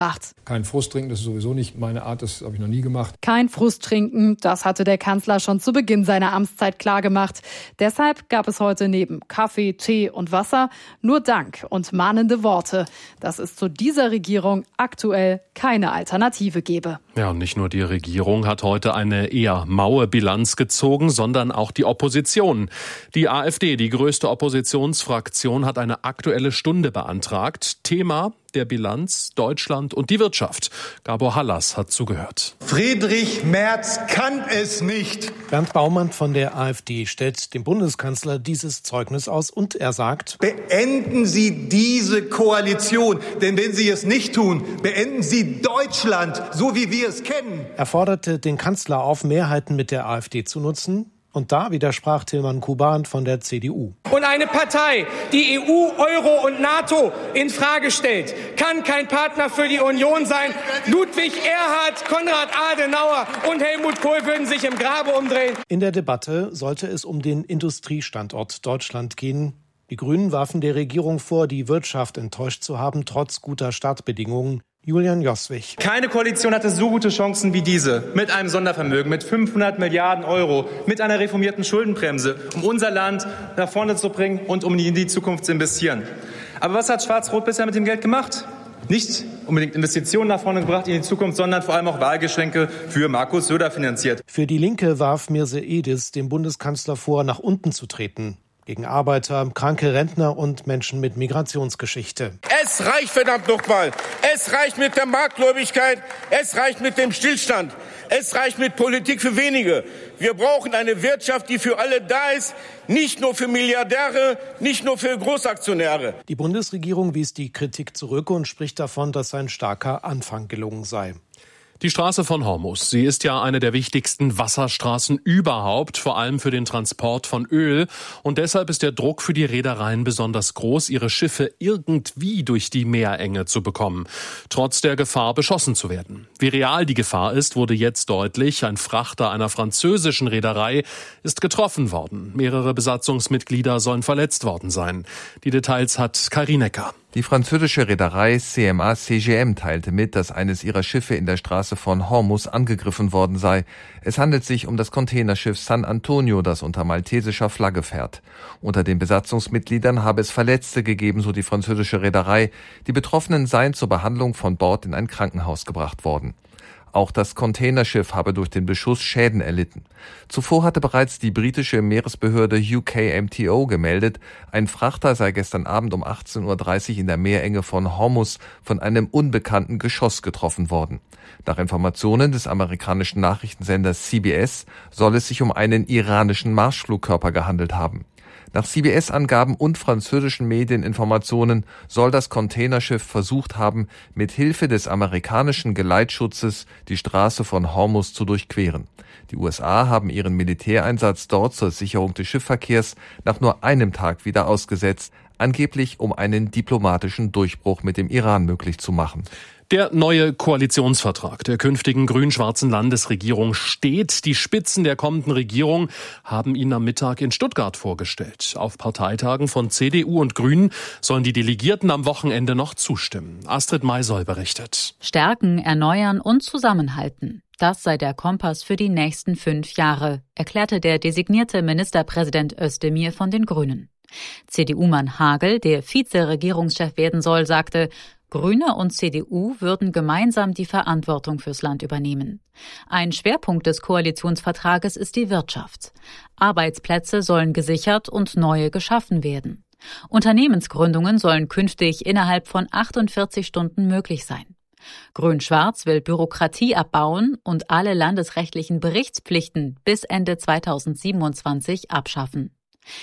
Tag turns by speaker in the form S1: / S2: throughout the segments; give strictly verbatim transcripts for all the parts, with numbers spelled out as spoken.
S1: Kein Frust trinken, das ist sowieso nicht meine Art, das habe ich noch nie gemacht.
S2: Kein Frust trinken, das hatte der Kanzler schon zu Beginn seiner Amtszeit klargemacht. Deshalb gab es heute neben Kaffee, Tee und Wasser nur Dank und mahnende Worte, dass es zu dieser Regierung aktuell keine Alternative gebe.
S3: Ja, und nicht nur die Regierung hat heute eine eher maue Bilanz gezogen, sondern auch die Opposition. Die AfD, die größte Oppositionsfraktion, hat eine aktuelle Stunde beantragt. Thema der Bilanz Deutschland und die Wirtschaft. Gabor Hallas hat zugehört.
S4: Friedrich Merz kann es nicht.
S5: Bernd Baumann von der AfD stellt dem Bundeskanzler dieses Zeugnis aus und er sagt:
S4: Beenden Sie diese Koalition, denn wenn Sie es nicht tun, beenden Sie Deutschland, so wie wir es kennen.
S5: Er forderte den Kanzler auf, Mehrheiten mit der AfD zu nutzen. Und da widersprach Tilman Kuban von der C D U.
S6: Und eine Partei, die E U, Euro und NATO in Frage stellt, kann kein Partner für die Union sein. Ludwig Erhard, Konrad Adenauer und Helmut Kohl würden sich im Grabe umdrehen.
S5: In der Debatte sollte es um den Industriestandort Deutschland gehen. Die Grünen warfen der Regierung vor, die Wirtschaft enttäuscht zu haben, trotz guter Startbedingungen. Julian Joswig.
S7: Keine Koalition hatte so gute Chancen wie diese. Mit einem Sondervermögen, mit fünfhundert Milliarden Euro, mit einer reformierten Schuldenbremse, um unser Land nach vorne zu bringen und um in die Zukunft zu investieren. Aber was hat Schwarz-Rot bisher mit dem Geld gemacht? Nicht unbedingt Investitionen nach vorne gebracht in die Zukunft, sondern vor allem auch Wahlgeschenke für Markus Söder finanziert.
S5: Für die Linke warf Mirse Edis dem Bundeskanzler vor, nach unten zu treten. Gegen Arbeiter, kranke Rentner und Menschen mit Migrationsgeschichte.
S8: Es reicht verdammt nochmal. Es reicht mit der Marktgläubigkeit. Es reicht mit dem Stillstand. Es reicht mit Politik für wenige. Wir brauchen eine Wirtschaft, die für alle da ist. Nicht nur für Milliardäre, nicht nur für Großaktionäre.
S5: Die Bundesregierung wies die Kritik zurück und spricht davon, dass ein starker Anfang gelungen sei.
S3: Die Straße von Hormuz, sie ist ja eine der wichtigsten Wasserstraßen überhaupt, vor allem für den Transport von Öl. Und deshalb ist der Druck für die Reedereien besonders groß, ihre Schiffe irgendwie durch die Meerenge zu bekommen, trotz der Gefahr, beschossen zu werden. Wie real die Gefahr ist, wurde jetzt deutlich. Ein Frachter einer französischen Reederei ist getroffen worden. Mehrere Besatzungsmitglieder sollen verletzt worden sein. Die Details hat Kai Rienecker.
S9: Die französische Reederei C M A C G M teilte mit, dass eines ihrer Schiffe in der Straße von Hormuz angegriffen worden sei. Es handelt sich um das Containerschiff San Antonio, das unter maltesischer Flagge fährt. Unter den Besatzungsmitgliedern habe es Verletzte gegeben, so die französische Reederei. Die Betroffenen seien zur Behandlung von Bord in ein Krankenhaus gebracht worden. Auch das Containerschiff habe durch den Beschuss Schäden erlitten. Zuvor hatte bereits die britische Meeresbehörde U K M T O gemeldet, ein Frachter sei gestern Abend um achtzehn Uhr dreißig in der Meerenge von Hormuz von einem unbekannten Geschoss getroffen worden. Nach Informationen des amerikanischen Nachrichtensenders C B S soll es sich um einen iranischen Marschflugkörper gehandelt haben. Nach C B S-Angaben und französischen Medieninformationen soll das Containerschiff versucht haben, mit Hilfe des amerikanischen Geleitschutzes die Straße von Hormuz zu durchqueren. Die U S A haben ihren Militäreinsatz dort zur Sicherung des Schiffsverkehrs nach nur einem Tag wieder ausgesetzt, angeblich um einen diplomatischen Durchbruch mit dem Iran möglich zu machen.
S3: Der neue Koalitionsvertrag der künftigen grün-schwarzen Landesregierung steht. Die Spitzen der kommenden Regierung haben ihn am Mittag in Stuttgart vorgestellt. Auf Parteitagen von C D U und Grünen sollen die Delegierten am Wochenende noch zustimmen. Astrid Maisoll berichtet.
S10: Stärken, erneuern und zusammenhalten. Das sei der Kompass für die nächsten fünf Jahre, erklärte der designierte Ministerpräsident Özdemir von den Grünen. C D U-Mann Hagel, der Vize-Regierungschef werden soll, sagte, Grüne und C D U würden gemeinsam die Verantwortung fürs Land übernehmen. Ein Schwerpunkt des Koalitionsvertrages ist die Wirtschaft. Arbeitsplätze sollen gesichert und neue geschaffen werden. Unternehmensgründungen sollen künftig innerhalb von achtundvierzig Stunden möglich sein. Grün-Schwarz will Bürokratie abbauen und alle landesrechtlichen Berichtspflichten bis Ende zweitausendsiebenundzwanzig abschaffen.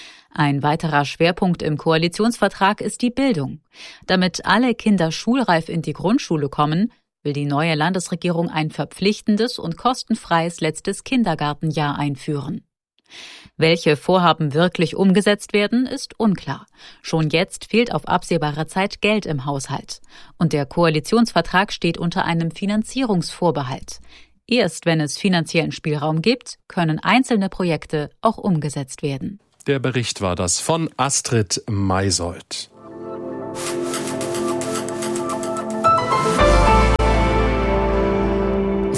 S10: Ein weiterer Schwerpunkt im Koalitionsvertrag ist die Bildung. Damit alle Kinder schulreif in die Grundschule kommen, will die neue Landesregierung ein verpflichtendes und kostenfreies letztes Kindergartenjahr einführen. Welche Vorhaben wirklich umgesetzt werden, ist unklar. Schon jetzt fehlt auf absehbare Zeit Geld im Haushalt. Und der Koalitionsvertrag steht unter einem Finanzierungsvorbehalt. Erst wenn es finanziellen Spielraum gibt, können einzelne Projekte auch umgesetzt werden.
S3: Der Bericht war das von Astrid Maisold.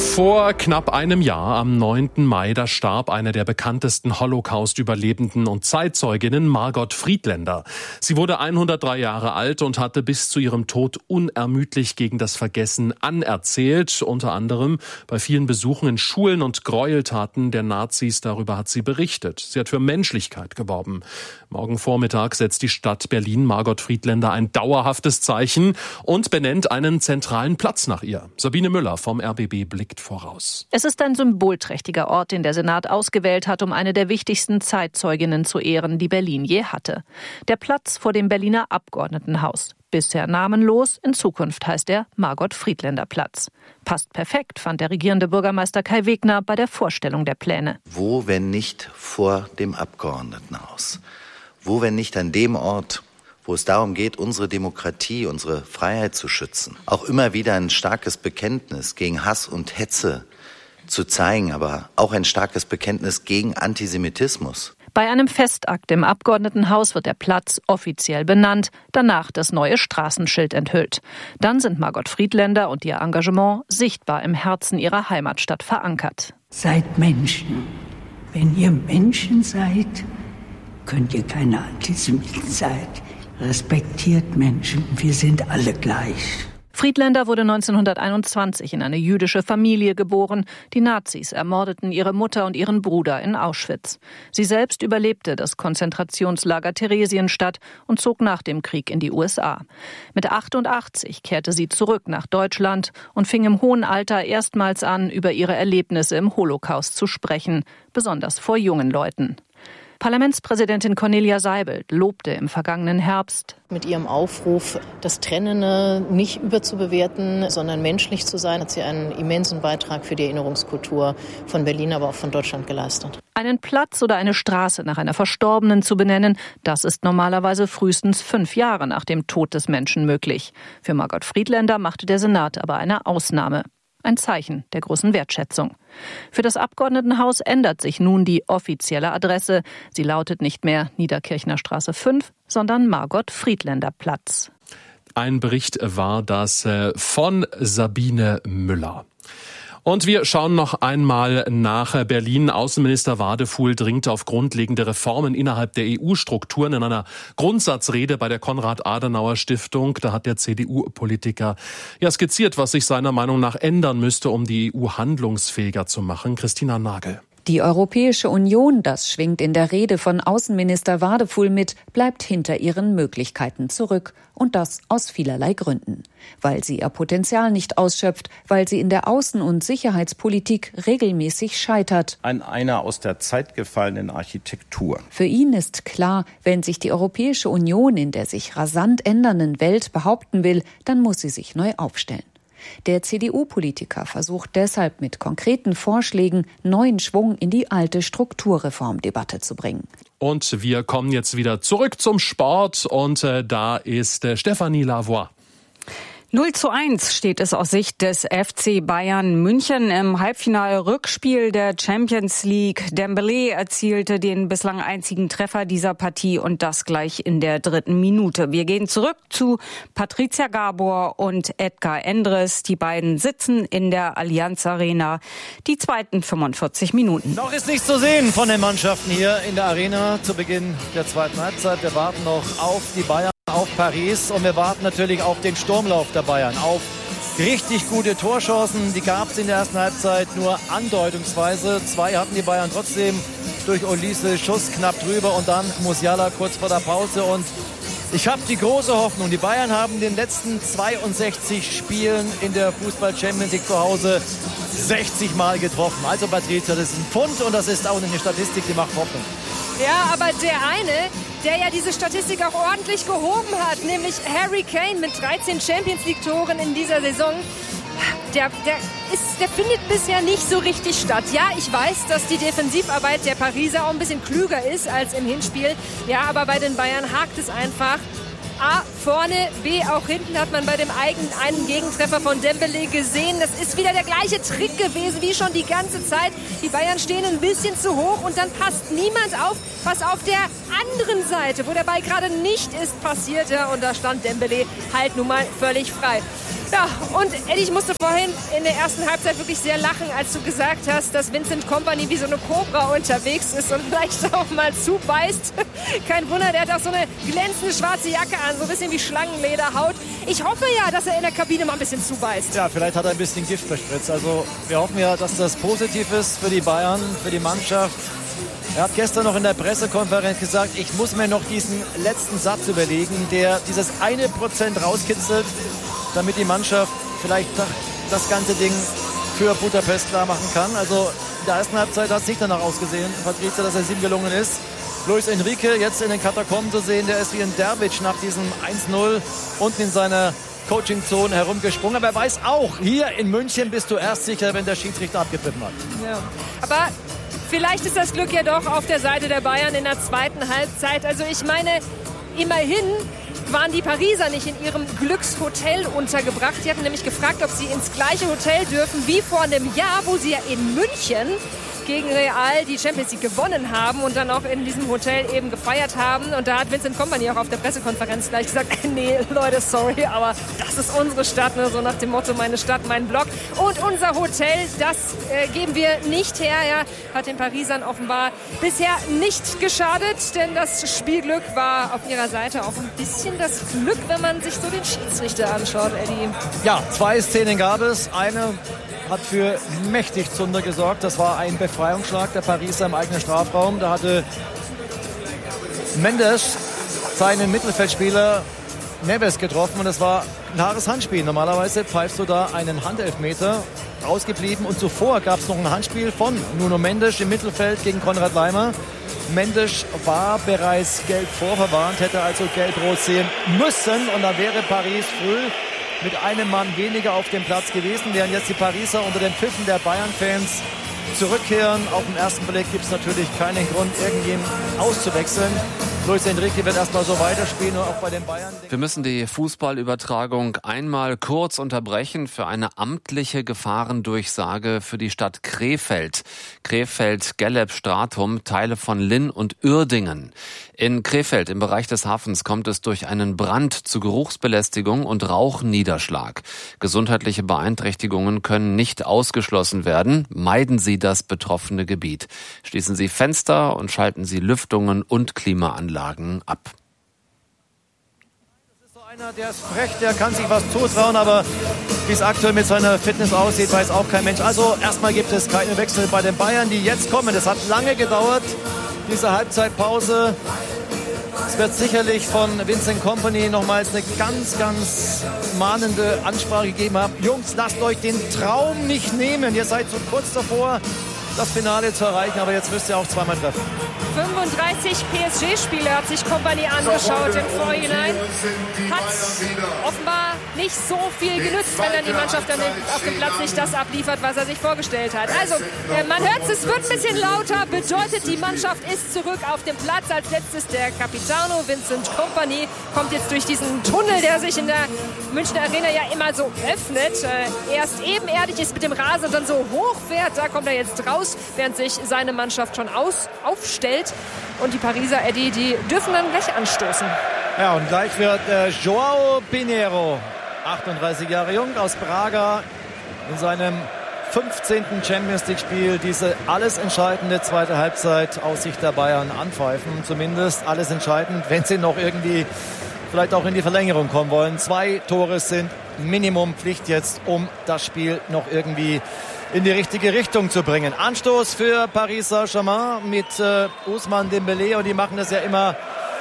S3: Vor knapp einem Jahr, am neunten Mai, da starb eine der bekanntesten Holocaust-Überlebenden und Zeitzeuginnen, Margot Friedländer. Sie wurde hundertdrei Jahre alt und hatte bis zu ihrem Tod unermüdlich gegen das Vergessen anerzählt. Unter anderem bei vielen Besuchen in Schulen und Gräueltaten der Nazis. Darüber hat sie berichtet. Sie hat für Menschlichkeit geworben. Morgen Vormittag setzt die Stadt Berlin Margot Friedländer ein dauerhaftes Zeichen und benennt einen zentralen Platz nach ihr. Sabine Müller vom R B B blickt voraus.
S11: Es ist ein symbolträchtiger Ort, den der Senat ausgewählt hat, um eine der wichtigsten Zeitzeuginnen zu ehren, die Berlin je hatte. Der Platz vor dem Berliner Abgeordnetenhaus. Bisher namenlos, in Zukunft heißt er Margot-Friedländer-Platz. Passt perfekt, fand der regierende Bürgermeister Kai Wegner bei der Vorstellung der Pläne.
S12: Wo, wenn nicht vor dem Abgeordnetenhaus? Wo, wenn nicht an dem Ort, wo es darum geht, unsere Demokratie, unsere Freiheit zu schützen. Auch immer wieder ein starkes Bekenntnis gegen Hass und Hetze zu zeigen, aber auch ein starkes Bekenntnis gegen Antisemitismus.
S11: Bei einem Festakt im Abgeordnetenhaus wird der Platz offiziell benannt, danach das neue Straßenschild enthüllt. Dann sind Margot Friedländer und ihr Engagement sichtbar im Herzen ihrer Heimatstadt verankert.
S13: Seid Menschen. Wenn ihr Menschen seid, könnt ihr keine Antisemiten sein. Respektiert Menschen, wir sind alle gleich.
S11: Friedländer wurde neunzehnhunderteinundzwanzig in eine jüdische Familie geboren. Die Nazis ermordeten ihre Mutter und ihren Bruder in Auschwitz. Sie selbst überlebte das Konzentrationslager Theresienstadt und zog nach dem Krieg in die U S A. Mit achtundachtzig kehrte sie zurück nach Deutschland und fing im hohen Alter erstmals an, über ihre Erlebnisse im Holocaust zu sprechen, besonders vor jungen Leuten. Parlamentspräsidentin Cornelia Seibelt lobte im vergangenen Herbst.
S14: Mit ihrem Aufruf, das Trennende nicht überzubewerten, sondern menschlich zu sein, hat sie einen immensen Beitrag für die Erinnerungskultur von Berlin, aber auch von Deutschland geleistet.
S11: Einen Platz oder eine Straße nach einer Verstorbenen zu benennen, das ist normalerweise frühestens fünf Jahre nach dem Tod des Menschen möglich. Für Margot Friedländer machte der Senat aber eine Ausnahme. Ein Zeichen der großen Wertschätzung. Für das Abgeordnetenhaus ändert sich nun die offizielle Adresse. Sie lautet nicht mehr Niederkirchner Straße fünf, sondern Margot-Friedländer-Platz.
S3: Ein Bericht war das von Sabine Müller. Und wir schauen noch einmal nach Berlin. Außenminister Wadefuhl dringt auf grundlegende Reformen innerhalb der E U-Strukturen. In einer Grundsatzrede bei der Konrad-Adenauer-Stiftung, da hat der C D U-Politiker ja skizziert, was sich seiner Meinung nach ändern müsste, um die E U handlungsfähiger zu machen. Christina Nagel.
S15: Die Europäische Union, das schwingt in der Rede von Außenminister Wadefuhl mit, bleibt hinter ihren Möglichkeiten zurück. Und das aus vielerlei Gründen. Weil sie ihr Potenzial nicht ausschöpft, weil sie in der Außen- und Sicherheitspolitik regelmäßig scheitert.
S16: An einer aus der Zeit gefallenen Architektur.
S15: Für ihn ist klar, wenn sich die Europäische Union in der sich rasant ändernden Welt behaupten will, dann muss sie sich neu aufstellen. Der C D U-Politiker versucht deshalb mit konkreten Vorschlägen neuen Schwung in die alte Strukturreformdebatte zu bringen.
S3: Und wir kommen jetzt wieder zurück zum Sport und äh, da ist äh, Stéphanie Lavoie.
S17: null zu eins steht es aus Sicht des F C Bayern München im Halbfinal-Rückspiel der Champions League. Dembélé erzielte den bislang einzigen Treffer dieser Partie und das gleich in der dritten Minute. Wir gehen zurück zu Patricia Gabor und Edgar Endres. Die beiden sitzen in der Allianz Arena. Die zweiten fünfundvierzig Minuten.
S18: Noch ist nichts zu sehen von den Mannschaften hier in der Arena zu Beginn der zweiten Halbzeit. Wir warten noch auf die Bayern, auf Paris und wir warten natürlich auf den Sturmlauf der Bayern, auf richtig gute Torchancen. Die gab es in der ersten Halbzeit nur andeutungsweise. Zwei hatten die Bayern trotzdem durch Olise, Schuss knapp drüber und dann Musiala kurz vor der Pause. Und ich habe die große Hoffnung, die Bayern haben in den letzten zweiundsechzig Spielen in der Fußball-Champions League zu Hause sechzig Mal getroffen. Also Patricia, das ist ein Pfund und das ist auch eine Statistik, die macht Hoffnung.
S19: Ja, aber der eine, der ja diese Statistik auch ordentlich gehoben hat, nämlich Harry Kane mit dreizehn Champions-League-Toren in dieser Saison, der, der, ist, der findet bisher nicht so richtig statt. Ja, ich weiß, dass die Defensivarbeit der Pariser auch ein bisschen klüger ist als im Hinspiel. Ja, aber bei den Bayern hakt es einfach. A, vorne, B, auch hinten hat man bei dem eigenen einen Gegentreffer von Dembélé gesehen. Das ist wieder der gleiche Trick gewesen wie schon die ganze Zeit. Die Bayern stehen ein bisschen zu hoch und dann passt niemand auf, was auf der anderen Seite, wo der Ball gerade nicht ist, passierte. Und da stand Dembélé halt nun mal völlig frei. Ja, und Eddie, ich musste vorhin in der ersten Halbzeit wirklich sehr lachen, als du gesagt hast, dass Vincent Kompany wie so eine Kobra unterwegs ist und vielleicht auch mal zubeißt. Kein Wunder, der hat auch so eine glänzende schwarze Jacke an, so ein bisschen wie Schlangenlederhaut. Ich hoffe ja, dass er in der Kabine mal ein bisschen zubeißt.
S18: Ja, vielleicht hat er ein bisschen Gift verspritzt. Also wir hoffen ja, dass das positiv ist für die Bayern, für die Mannschaft. Er hat gestern noch in der Pressekonferenz gesagt, ich muss mir noch diesen letzten Satz überlegen, der dieses eine Prozent rauskitzelt, damit die Mannschaft vielleicht das ganze Ding für Budapest klar machen kann. Also in der ersten Halbzeit hat es nicht danach ausgesehen, Patrizia, dass es ihm gelungen ist. Luis Enrique jetzt in den Katakomben zu sehen, der ist wie ein Dervisch nach diesem eins null unten in seiner Coaching-Zone herumgesprungen. Aber er weiß auch, hier in München bist du erst sicher, wenn der Schiedsrichter abgepfiffen hat.
S19: Ja. Aber vielleicht ist das Glück ja doch auf der Seite der Bayern in der zweiten Halbzeit. Also ich meine, immerhin waren die Pariser nicht in ihrem Glückshotel untergebracht. Die hatten nämlich gefragt, ob sie ins gleiche Hotel dürfen wie vor einem Jahr, wo sie ja in München gegen Real die Champions League gewonnen haben und dann auch in diesem Hotel eben gefeiert haben. Und da hat Vincent Kompany auch auf der Pressekonferenz gleich gesagt, nee, Leute, sorry, aber das ist unsere Stadt, ne? So nach dem Motto, meine Stadt, mein Block. Und unser Hotel, das äh, geben wir nicht her. Ja, hat den Parisern offenbar bisher nicht geschadet, denn das Spielglück war auf ihrer Seite auch ein bisschen das Glück, wenn man sich so den Schiedsrichter anschaut, Eddie.
S18: Ja, zwei Szenen gab es. Eine hat für mächtig Zunder gesorgt. Das war ein Befreiungsschlag der Pariser im eigenen Strafraum. Da hatte Mendes seinen Mittelfeldspieler Neves getroffen und es war ein klares Handspiel. Normalerweise pfeifst du da einen Handelfmeter, rausgeblieben. Und zuvor gab es noch ein Handspiel von Nuno Mendes im Mittelfeld gegen Konrad Laimer. Mendes war bereits gelb vorverwarnt, hätte also gelb-rot sehen müssen und dann wäre Paris früh mit einem Mann weniger auf dem Platz gewesen, während jetzt die Pariser unter den Pfiffen der Bayern-Fans zurückkehren. Auf den ersten Blick gibt es natürlich keinen Grund, irgendjemanden auszuwechseln. Luis Enrique wird erstmal so weiterspielen, nur auch bei den Bayern.
S20: Wir müssen die Fußballübertragung einmal kurz unterbrechen für eine amtliche Gefahrendurchsage für die Stadt Krefeld. Krefeld-Gelleb-Stratum, Teile von Linn und Uerdingen. In Krefeld im Bereich des Hafens kommt es durch einen Brand zu Geruchsbelästigung und Rauchniederschlag. Gesundheitliche Beeinträchtigungen können nicht ausgeschlossen werden. Meiden Sie das betroffene Gebiet. Schließen Sie Fenster und schalten Sie Lüftungen und Klimaanlagen ab.
S18: Das ist so einer, der ist frech, der kann sich was zutrauen, aber wie es aktuell mit seiner Fitness aussieht, weiß auch kein Mensch. Also erstmal gibt es keine Wechsel bei den Bayern, die jetzt kommen. Das hat lange gedauert, diese Halbzeitpause. Es wird sicherlich von Vincent Kompany nochmals eine ganz, ganz mahnende Ansprache gegeben haben. Jungs, lasst euch den Traum nicht nehmen. Ihr seid so kurz davor, das Finale zu erreichen, aber jetzt müsst ihr auch zweimal treffen.
S19: fünfunddreißig P S G-Spiele hat sich Kompany angeschaut im Vorhinein. Hat offenbar nicht so viel genützt, wenn dann die Mannschaft dann auf dem Platz nicht das abliefert, was er sich vorgestellt hat. Also, man hört es, es wird ein bisschen lauter, bedeutet, die Mannschaft ist zurück auf dem Platz. Als letztes der Capitano Vincent Kompany kommt jetzt durch diesen Tunnel, der sich in der Münchner Arena ja immer so öffnet. Erst ebenerdig ist mit dem Rasen und dann so hochfährt, da kommt er jetzt raus, während sich seine Mannschaft schon aus, aufstellt. Und die Pariser, Eddie, die dürfen dann gleich anstoßen.
S18: Ja, und gleich wird äh, Joao Pinheiro, achtunddreißig Jahre jung, aus Braga, in seinem fünfzehnten Champions League-Spiel diese alles entscheidende zweite Halbzeit aus Sicht der Bayern anpfeifen. Zumindest alles entscheidend, wenn sie noch irgendwie vielleicht auch in die Verlängerung kommen wollen. Zwei Tore sind Minimum Pflicht jetzt, um das Spiel noch irgendwie in die richtige Richtung zu bringen. Anstoß für Paris Saint-Germain mit äh, Ousmane Dembélé und die machen das ja immer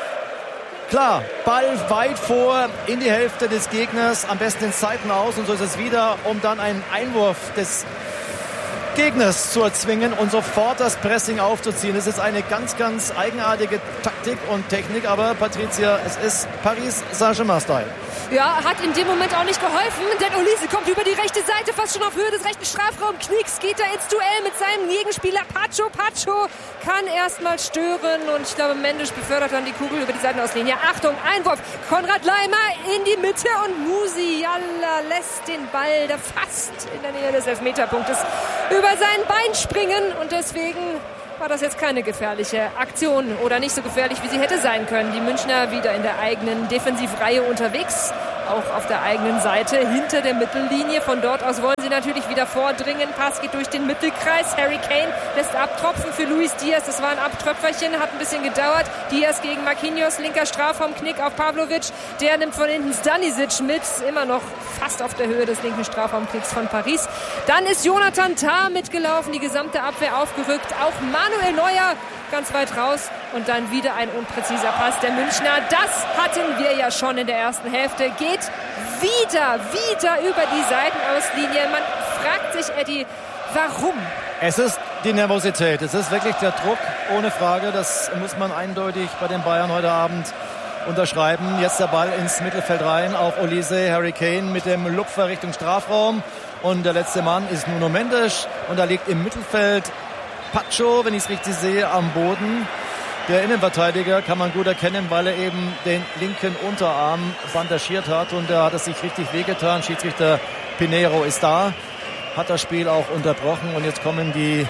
S18: klar. Ball weit vor in die Hälfte des Gegners, am besten in Seiten aus und so ist es wieder, um dann einen Einwurf des Gegners zu erzwingen und sofort das Pressing aufzuziehen. Das ist eine ganz, ganz eigenartige Taktik und Technik, aber Patrizia, es ist Paris Saint-Germain-Style.
S19: Ja, hat in dem Moment auch nicht geholfen, denn Olise kommt über die rechte Seite, fast schon auf Höhe des rechten Strafraums. Knicks geht da ins Duell mit seinem Gegenspieler Pacho. Pacho kann erstmal stören und ich glaube, Mendes befördert dann die Kugel über die Seitenauslinie. Achtung, Einwurf, Konrad Laimer in die Mitte und Musiala lässt den Ball da fast in der Nähe des Elfmeterpunktes über sein Bein springen und deswegen war das jetzt keine gefährliche Aktion oder nicht so gefährlich, wie sie hätte sein können. Die Münchner wieder in der eigenen Defensivreihe unterwegs. auch auf der eigenen Seite hinter der Mittellinie. Von dort aus wollen sie natürlich wieder vordringen. Pass geht durch den Mittelkreis. Harry Kane lässt abtropfen für Luis Diaz. Das war ein Abtröpferchen, hat ein bisschen gedauert. Diaz gegen Marquinhos, linker Strafraumknick auf Pavlovic. Der nimmt von hinten Stanisic mit. Immer noch fast auf der Höhe des linken Strafraumknicks von Paris. Dann ist Jonathan Tah mitgelaufen, die gesamte Abwehr aufgerückt. Auch Manuel Neuer ganz weit raus und dann wieder ein unpräziser Pass der Münchner. Das hatten wir ja schon in der ersten Hälfte. Geht wieder, wieder über die Seitenauslinie. Man fragt sich, Eddie, warum?
S18: Es ist die Nervosität. Es ist wirklich der Druck, ohne Frage. Das muss man eindeutig bei den Bayern heute Abend unterschreiben. Jetzt der Ball ins Mittelfeld rein auf Olise, Harry Kane mit dem Lupfer Richtung Strafraum. Und der letzte Mann ist Nuno Mendes. Und da liegt im Mittelfeld Pacho, wenn ich es richtig sehe, am Boden. Der Innenverteidiger kann man gut erkennen, weil er eben den linken Unterarm bandagiert hat. Und da hat es sich richtig wehgetan. Schiedsrichter Pinheiro ist da, hat das Spiel auch unterbrochen. Und jetzt kommen die,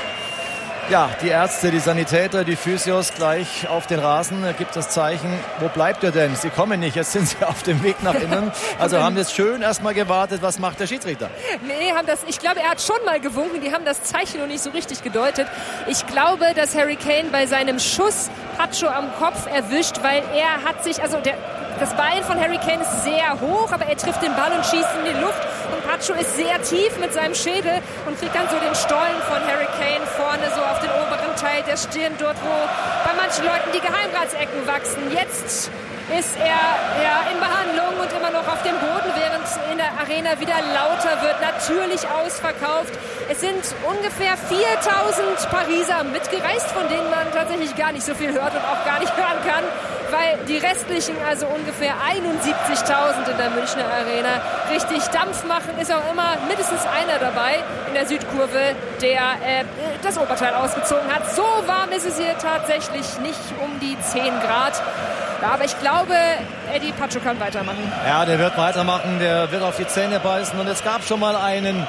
S18: ja, die Ärzte, die Sanitäter, die Physios gleich auf den Rasen. Er gibt das Zeichen, wo bleibt er denn? Sie kommen nicht, jetzt sind sie auf dem Weg nach innen. Also haben jetzt schön erstmal gewartet, was macht der Schiedsrichter?
S19: Nee, haben das, ich glaube, er hat schon mal gewunken. Die haben das Zeichen noch nicht so richtig gedeutet. Ich glaube, dass Harry Kane bei seinem Schuss Pacho am Kopf erwischt, weil er hat sich, also der, das Bein von Harry Kane ist sehr hoch, aber er trifft den Ball und schießt in die Luft. Und Pacho ist sehr tief mit seinem Schädel und kriegt dann so den Stollen von Harry Kane vorne so auf den oberen Teil der Stirn, dort wo bei manchen Leuten die Geheimratsecken wachsen. Jetzt ist er ja in Behandlung und immer noch auf dem Boden, während in der Arena wieder lauter wird. Natürlich ausverkauft. Es sind ungefähr viertausend Pariser mitgereist, von denen man tatsächlich gar nicht so viel hört und auch gar nicht hören kann, weil die restlichen, also ungefähr einundsiebzigtausend in der Münchner Arena, richtig Dampf machen. Ist auch immer mindestens einer dabei in der Südkurve, der äh, das Oberteil ausgezogen hat. So warm ist es hier tatsächlich nicht, um die zehn Grad. Ja, aber ich glaube, Eddie, Pacho kann weitermachen.
S18: Ja, der wird weitermachen, der wird auf die Zähne beißen. Und es gab schon mal einen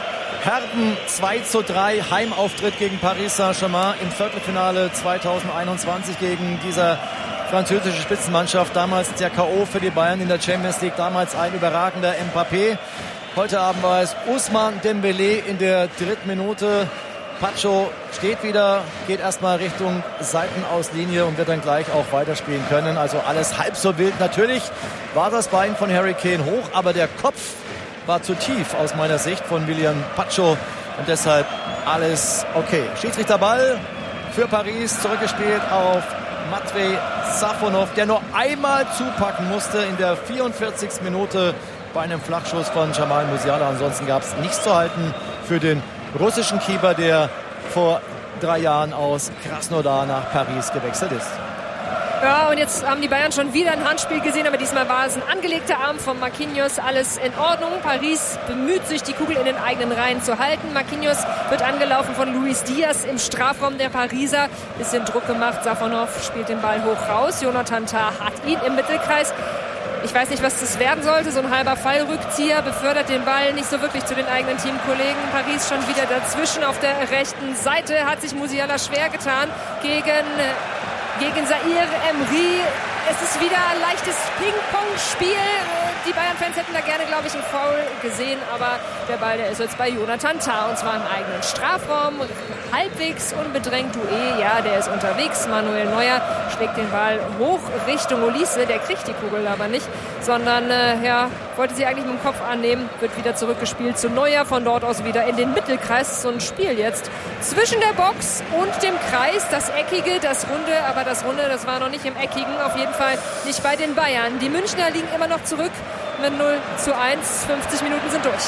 S18: herben zwei zu drei Heimauftritt gegen Paris Saint-Germain im Viertelfinale zweitausendeinundzwanzig gegen dieser französische Spitzenmannschaft. Damals der K O für die Bayern in der Champions League. Damals ein überragender Mbappé. Heute Abend war es Ousmane Dembélé in der dritten Minute. Pacho steht wieder, geht erstmal Richtung Seitenauslinie und wird dann gleich auch weiterspielen können. Also alles halb so wild. Natürlich war das Bein von Harry Kane hoch, aber der Kopf war zu tief aus meiner Sicht von William Pacho. Und deshalb alles okay. Schiedsrichterball für Paris, zurückgespielt auf Matvej Safonov, der nur einmal zupacken musste in der vierundvierzigsten Minute bei einem Flachschuss von Jamal Musiala. Ansonsten gab es nichts zu halten für den russischen Keeper, der vor drei Jahren aus Krasnodar nach Paris gewechselt ist.
S19: Ja, und jetzt haben die Bayern schon wieder ein Handspiel gesehen, aber diesmal war es ein angelegter Arm von Marquinhos. Alles in Ordnung. Paris bemüht sich, die Kugel in den eigenen Reihen zu halten. Marquinhos wird angelaufen von Luis Diaz im Strafraum der Pariser. Bisschen Druck gemacht. Safonov spielt den Ball hoch raus. Jonathan Tah hat ihn im Mittelkreis. Ich weiß nicht, was das werden sollte. So ein halber Fallrückzieher befördert den Ball nicht so wirklich zu den eigenen Teamkollegen. Paris schon wieder dazwischen. Auf der rechten Seite hat sich Musiala schwer getan gegen, gegen Zaire Emery. Es ist wieder ein leichtes Ping-Pong-Spiel. Die Bayern-Fans hätten da gerne, glaube ich, einen Foul gesehen. Aber der Ball, der ist jetzt bei Jonathan Tah. Und zwar im eigenen Strafraum. Halbwegs unbedrängt. Doué, ja, der ist unterwegs. Manuel Neuer schlägt den Ball hoch Richtung Olise. Der kriegt die Kugel aber nicht. Sondern, äh, ja, wollte sie eigentlich mit dem Kopf annehmen. Wird wieder zurückgespielt zu Neuer. Von dort aus wieder in den Mittelkreis. So ein Spiel jetzt zwischen der Box und dem Kreis. Das Eckige, das Runde. Aber das Runde, das war noch nicht im Eckigen. Auf jeden Fall nicht bei den Bayern. Die Münchner liegen immer noch zurück mit null zu eins. fünfzig Minuten sind durch.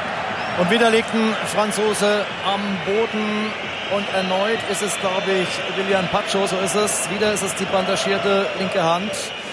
S18: Und wieder liegt ein Franzose am Boden. Und erneut ist es, glaube ich, William Pacho, so ist es. Wieder ist es die bandagierte linke Hand.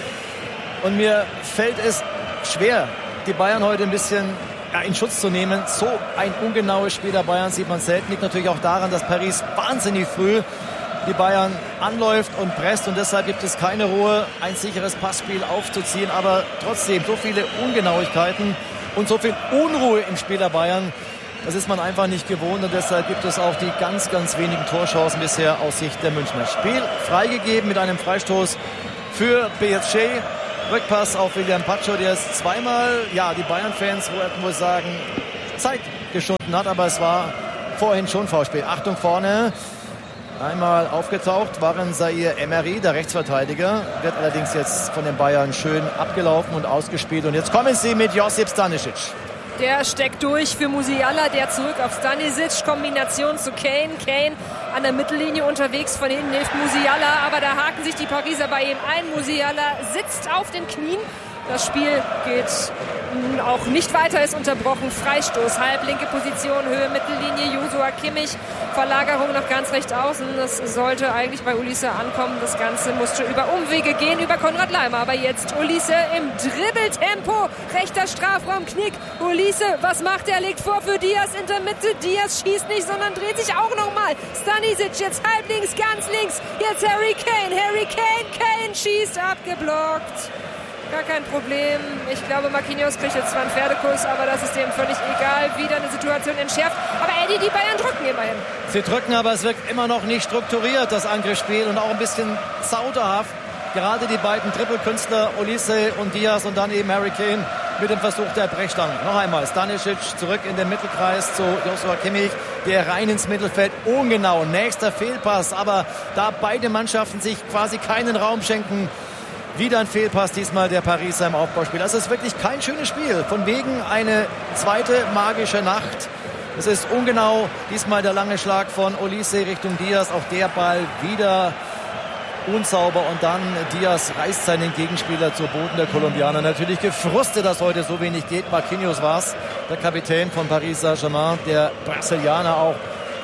S18: Und mir fällt es schwer, die Bayern heute ein bisschen ja, in Schutz zu nehmen. So ein ungenaues Spiel der Bayern sieht man selten. Liegt natürlich auch daran, dass Paris wahnsinnig früh die Bayern anläuft und presst. Und deshalb gibt es keine Ruhe, ein sicheres Passspiel aufzuziehen. Aber trotzdem so viele Ungenauigkeiten und so viel Unruhe im Spiel der Bayern. Das ist man einfach nicht gewohnt und deshalb gibt es auch die ganz, ganz wenigen Torchancen bisher aus Sicht der Münchner. Spiel freigegeben mit einem Freistoß für B S G Rückpass auf William Pacho, der es zweimal, ja, die Bayern-Fans wollten wohl sagen, Zeit geschunden hat, aber es war vorhin schon Foulspiel. Achtung vorne. Einmal aufgetaucht waren Zaire Emery, der Rechtsverteidiger, wird allerdings jetzt von den Bayern schön abgelaufen und ausgespielt. Und jetzt kommen sie mit Josip Stanisic.
S19: Der steckt durch für Musiala, der zurück auf Stanisic. Kombination zu Kane. Kane an der Mittellinie unterwegs, von hinten hilft Musiala, aber da haken sich die Pariser bei ihm ein. Musiala sitzt auf den Knien. Das Spiel geht auch nicht weiter, ist unterbrochen. Freistoß, halblinke Position, Höhe Mittellinie, Joshua Kimmich. Verlagerung nach ganz rechts außen. Das sollte eigentlich bei Olise ankommen. Das Ganze musste über Umwege gehen, über Konrad Laimer. Aber jetzt Olise im Dribbeltempo. Rechter Strafraum, Knick. Olise, was macht er? Legt vor für Diaz in der Mitte. Diaz schießt nicht, sondern dreht sich auch nochmal. Stanisic jetzt halb links, ganz links. Jetzt Harry Kane. Harry Kane. Kane schießt, abgeblockt. Gar kein Problem. Ich glaube, Marquinhos kriegt jetzt zwar einen Pferdekuss, aber das ist dem völlig egal. Wieder eine Situation entschärft. Aber Eddie, die Bayern drücken immerhin.
S18: Sie drücken, aber es wirkt immer noch nicht strukturiert, das Angriffsspiel. Und auch ein bisschen zauderhaft. Gerade die beiden Trippelkünstler, Olise und Diaz und dann eben Harry Kane mit dem Versuch der Brechstange. Noch einmal Stanisic zurück in den Mittelkreis zu Joshua Kimmich, der rein ins Mittelfeld. Ungenau, nächster Fehlpass. Aber da beide Mannschaften sich quasi keinen Raum schenken, wieder ein Fehlpass, diesmal der Pariser im Aufbauspiel. Das ist wirklich kein schönes Spiel. Von wegen eine zweite magische Nacht. Es ist ungenau. Diesmal der lange Schlag von Olise Richtung Diaz. Auch der Ball wieder unsauber. Und dann Diaz reißt seinen Gegenspieler zu Boden, der Kolumbianer. Natürlich gefrustet, dass heute so wenig geht. Marquinhos war's, der Kapitän von Paris Saint-Germain. Der Brasilianer auch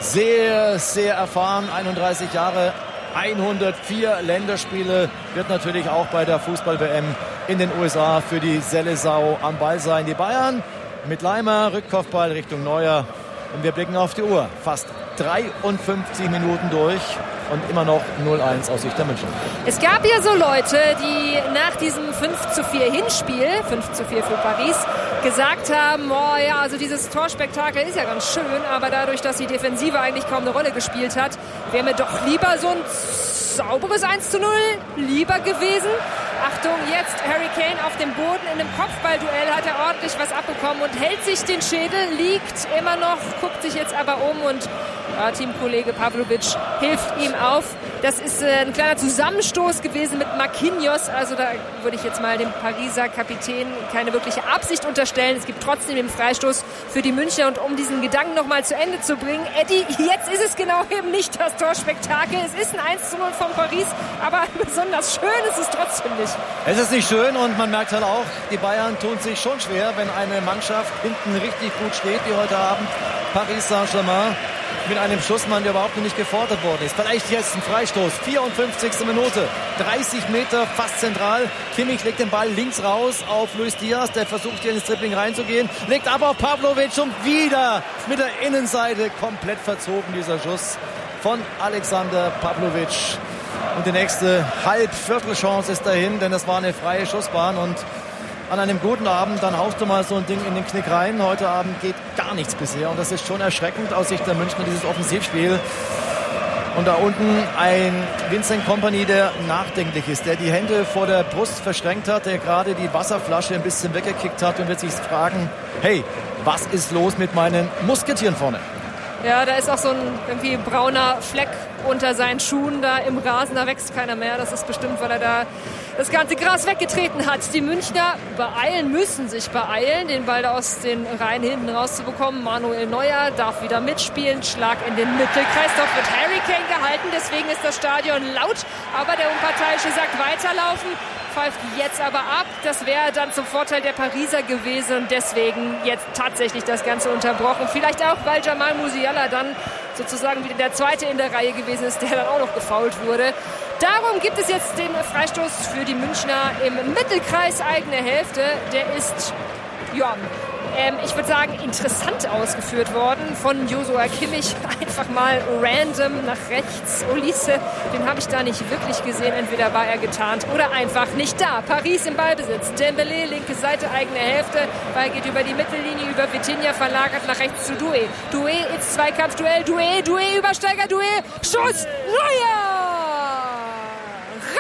S18: sehr, sehr erfahren. einunddreißig Jahre. hundertvier Länderspiele, wird natürlich auch bei der Fußball-W M in den U S A für die Seleção am Ball sein. Die Bayern mit Laimer, Rückkopfball Richtung Neuer. Und wir blicken auf die Uhr. Fast dreiundfünfzig Minuten durch und immer noch null eins aus Sicht der München.
S19: Es gab ja so Leute, die nach diesem fünf zu vier Hinspiel, fünf zu vier für Paris, gesagt haben, oh ja, also dieses Torspektakel ist ja ganz schön, aber dadurch, dass die Defensive eigentlich kaum eine Rolle gespielt hat, wäre mir doch lieber so ein sauberes eins zu null lieber gewesen. Achtung, jetzt Harry Kane auf dem Boden in einem Kopfballduell, hat er ordentlich was abbekommen und hält sich den Schädel, liegt immer noch, guckt sich jetzt aber um und ja, Teamkollege Pavlovic hilft ihm auf. Das ist äh, ein kleiner Zusammenstoß gewesen mit Marquinhos, also da würde ich jetzt mal dem Pariser Kapitän keine wirkliche Absicht unterstellen. Es gibt trotzdem den Freistoß für die Münchner und um diesen Gedanken nochmal zu Ende zu bringen, Eddie, jetzt ist es genau eben nicht das Torspektakel, es ist ein eins zu null von Paris, aber besonders schön ist es trotzdem nicht.
S18: Es ist nicht schön und man merkt halt auch, die Bayern tun sich schon schwer, wenn eine Mannschaft hinten richtig gut steht, wie heute Abend Paris Saint-Germain, mit einem Schussmann, der überhaupt noch nicht gefordert worden ist. Vielleicht jetzt ein Freistoß, vierundfünfzigste Minute, dreißig Meter, fast zentral. Kimmich legt den Ball links raus auf Luis Diaz, der versucht hier ins Dribbling reinzugehen, legt aber auf Pavlovic und wieder mit der Innenseite komplett verzogen, dieser Schuss von Alexander Pavlovic. Und die nächste Halbviertelchance ist dahin, denn es war eine freie Schussbahn und an einem guten Abend, dann haust du mal so ein Ding in den Knick rein. Heute Abend geht gar nichts bisher und das ist schon erschreckend aus Sicht der Münchner, dieses Offensivspiel. Und da unten ein Vincent Kompany, der nachdenklich ist, der die Hände vor der Brust verschränkt hat, der gerade die Wasserflasche ein bisschen weggekickt hat und wird sich fragen, hey, was ist los mit meinen Musketieren vorne?
S19: Ja, da ist auch so ein irgendwie brauner Fleck unter seinen Schuhen da im Rasen, da wächst keiner mehr. Das ist bestimmt, weil er da das ganze Gras weggetreten hat. Die Münchner beeilen, müssen sich beeilen, den Ball da aus den Reihen hinten rauszubekommen. Manuel Neuer darf wieder mitspielen. Schlag in den Mittelkreis. Dort wird Harry Kane gehalten. Deswegen ist das Stadion laut. Aber der Unparteiische sagt weiterlaufen. Pfeift jetzt aber ab. Das wäre dann zum Vorteil der Pariser gewesen. Deswegen jetzt tatsächlich das Ganze unterbrochen. Vielleicht auch, weil Jamal Musiala dann sozusagen wieder der Zweite in der Reihe gewesen ist, der dann auch noch gefoult wurde. Darum gibt es jetzt den Freistoß für die Münchner im Mittelkreis, eigene Hälfte. Der ist, ja, ähm, ich würde sagen, interessant ausgeführt worden von Joshua Kimmich. Einfach mal random nach rechts. Olise, den habe ich da nicht wirklich gesehen. Entweder war er getarnt oder einfach nicht da. Paris im Ballbesitz. Dembélé, linke Seite, eigene Hälfte. Ball geht über die Mittellinie, über Vitinha, verlagert nach rechts zu Doué. Doué ins Zweikampfduell. Doué, Doué, Übersteiger, Doué. Schuss! Neuer!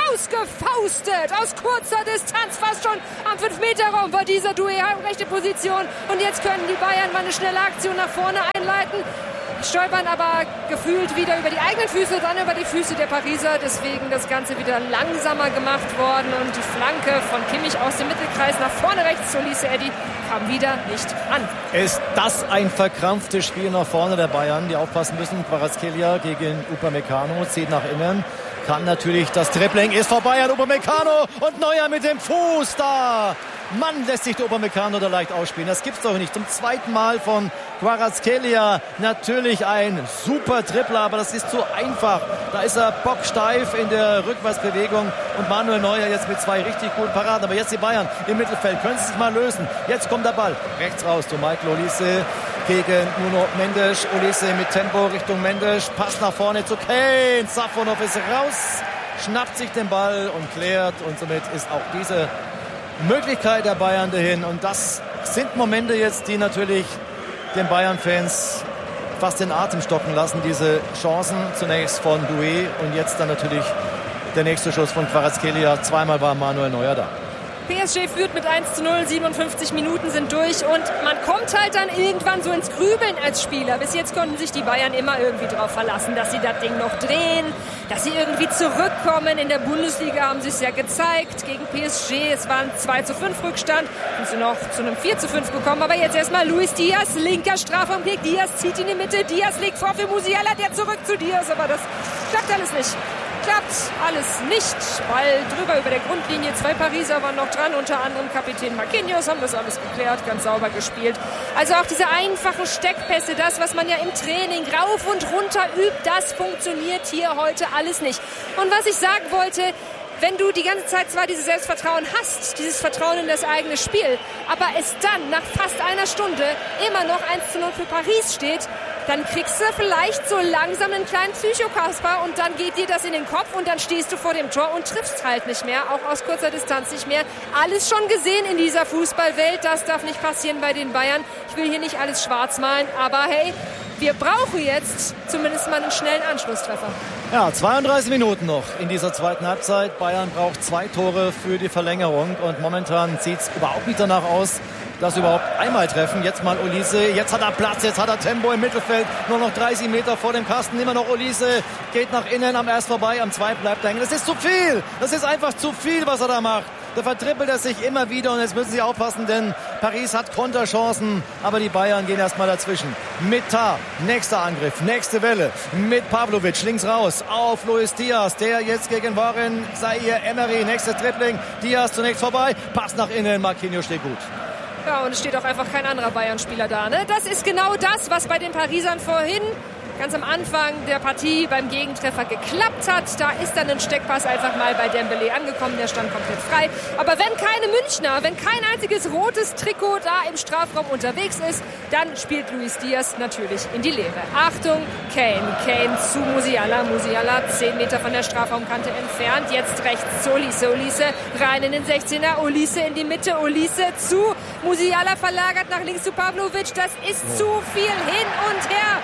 S19: rausgefaustet. Aus kurzer Distanz, fast schon am fünf Meter Raum war dieser Doué, rechte Position. Und jetzt können die Bayern mal eine schnelle Aktion nach vorne einleiten. Stolpern aber gefühlt wieder über die eigenen Füße, dann über die Füße der Pariser. Deswegen das Ganze wieder langsamer gemacht worden. Und die Flanke von Kimmich aus dem Mittelkreis nach vorne rechts zu Olise Eddy kam wieder nicht an.
S18: Ist das ein verkrampftes Spiel nach vorne der Bayern, die aufpassen müssen? Kvaratskhelia gegen Upamecano, zieht nach innen. Kann natürlich, das Dribbling ist vorbei an Upamecano und Neuer mit dem Fuß da. Mann, lässt sich der Upamecano da leicht ausspielen. Das gibt's doch nicht. Zum zweiten Mal von Kvaratskhelia. Natürlich ein super Dribbler, aber das ist zu einfach. Da ist er bocksteif in der Rückwärtsbewegung und Manuel Neuer jetzt mit zwei richtig guten Paraden. Aber jetzt die Bayern im Mittelfeld. Können sie sich mal lösen. Jetzt kommt der Ball rechts raus zu Michael Olise gegen Nuno Mendes. Olise mit Tempo Richtung Mendes. Pass nach vorne zu Kane. Safonov ist raus, schnappt sich den Ball und klärt. Und somit ist auch diese Möglichkeit der Bayern dahin. Und das sind Momente jetzt, die natürlich den Bayern-Fans fast den Atem stocken lassen. Diese Chancen zunächst von Doué und jetzt dann natürlich der nächste Schuss von Kvaratskhelia. Zweimal war Manuel Neuer da.
S19: P S G führt mit eins zu null, siebenundfünfzig Minuten sind durch und man kommt halt dann irgendwann so ins Grübeln als Spieler. Bis jetzt konnten sich die Bayern immer irgendwie darauf verlassen, dass sie das Ding noch drehen, dass sie irgendwie zurückkommen. In der Bundesliga haben sie es ja gezeigt gegen P S G. Es war ein zwei zu fünf Rückstand und sind noch zu einem vier zu fünf gekommen. Aber jetzt erstmal Luis Diaz, linker Strafraumweg. Diaz zieht in die Mitte, Diaz legt vor für Musiala, der zurück zu Diaz. Aber das klappt alles nicht. Klappt alles nicht. Ball drüber über der Grundlinie. Zwei Pariser waren noch dran, unter anderem Kapitän Marquinhos, haben das alles geklärt, ganz sauber gespielt. Also auch diese einfachen Steckpässe, das, was man ja im Training rauf und runter übt, das funktioniert hier heute alles nicht. Und was ich sagen wollte, wenn du die ganze Zeit zwar dieses Selbstvertrauen hast, dieses Vertrauen in das eigene Spiel, aber es dann nach fast einer Stunde immer noch eins zu null für Paris steht, dann kriegst du vielleicht so langsam einen kleinen Psychokasper und dann geht dir das in den Kopf und dann stehst du vor dem Tor und triffst halt nicht mehr, auch aus kurzer Distanz nicht mehr. Alles schon gesehen in dieser Fußballwelt, das darf nicht passieren bei den Bayern. Ich will hier nicht alles schwarz malen, aber hey, wir brauchen jetzt zumindest mal einen schnellen Anschlusstreffer.
S18: Ja, zweiunddreißig Minuten noch in dieser zweiten Halbzeit. Bayern braucht zwei Tore für die Verlängerung und momentan sieht es überhaupt nicht danach aus, dass sie überhaupt einmal treffen. Jetzt mal Olise, jetzt hat er Platz, jetzt hat er Tempo im Mittelfeld, nur noch dreißig Meter vor dem Kasten, immer noch Olise, geht nach innen, am erst vorbei, am zweiten bleibt er hängen. Das ist zu viel, das ist einfach zu viel, was er da macht. Da vertrippelt er sich immer wieder und jetzt müssen sie aufpassen, denn Paris hat Konterchancen, aber die Bayern gehen erstmal dazwischen. Mit Tar, nächster Angriff, nächste Welle, mit Pavlovic links raus auf Luis Diaz, der jetzt gegen Warren Zaire Emery, nächstes Dribbling, Diaz zunächst vorbei, Pass nach innen, Marquinhos steht gut.
S19: Ja, und es steht auch einfach kein anderer Bayern-Spieler da. Ne? Das ist genau das, was bei den Parisern vorhin ganz am Anfang der Partie beim Gegentreffer geklappt hat. Da ist dann ein Steckpass einfach mal bei Dembélé angekommen. Der stand komplett frei. Aber wenn keine Münchner, wenn kein einziges rotes Trikot da im Strafraum unterwegs ist, dann spielt Luis Diaz natürlich in die Leere. Achtung, Kane. Kane zu Musiala. Musiala zehn Meter von der Strafraumkante entfernt. Jetzt rechts zu Olise. Olise rein in den sechzehner. Olise in die Mitte. Olise zu Musiala verlagert nach links zu Pavlovic. Das ist zu viel hin und her.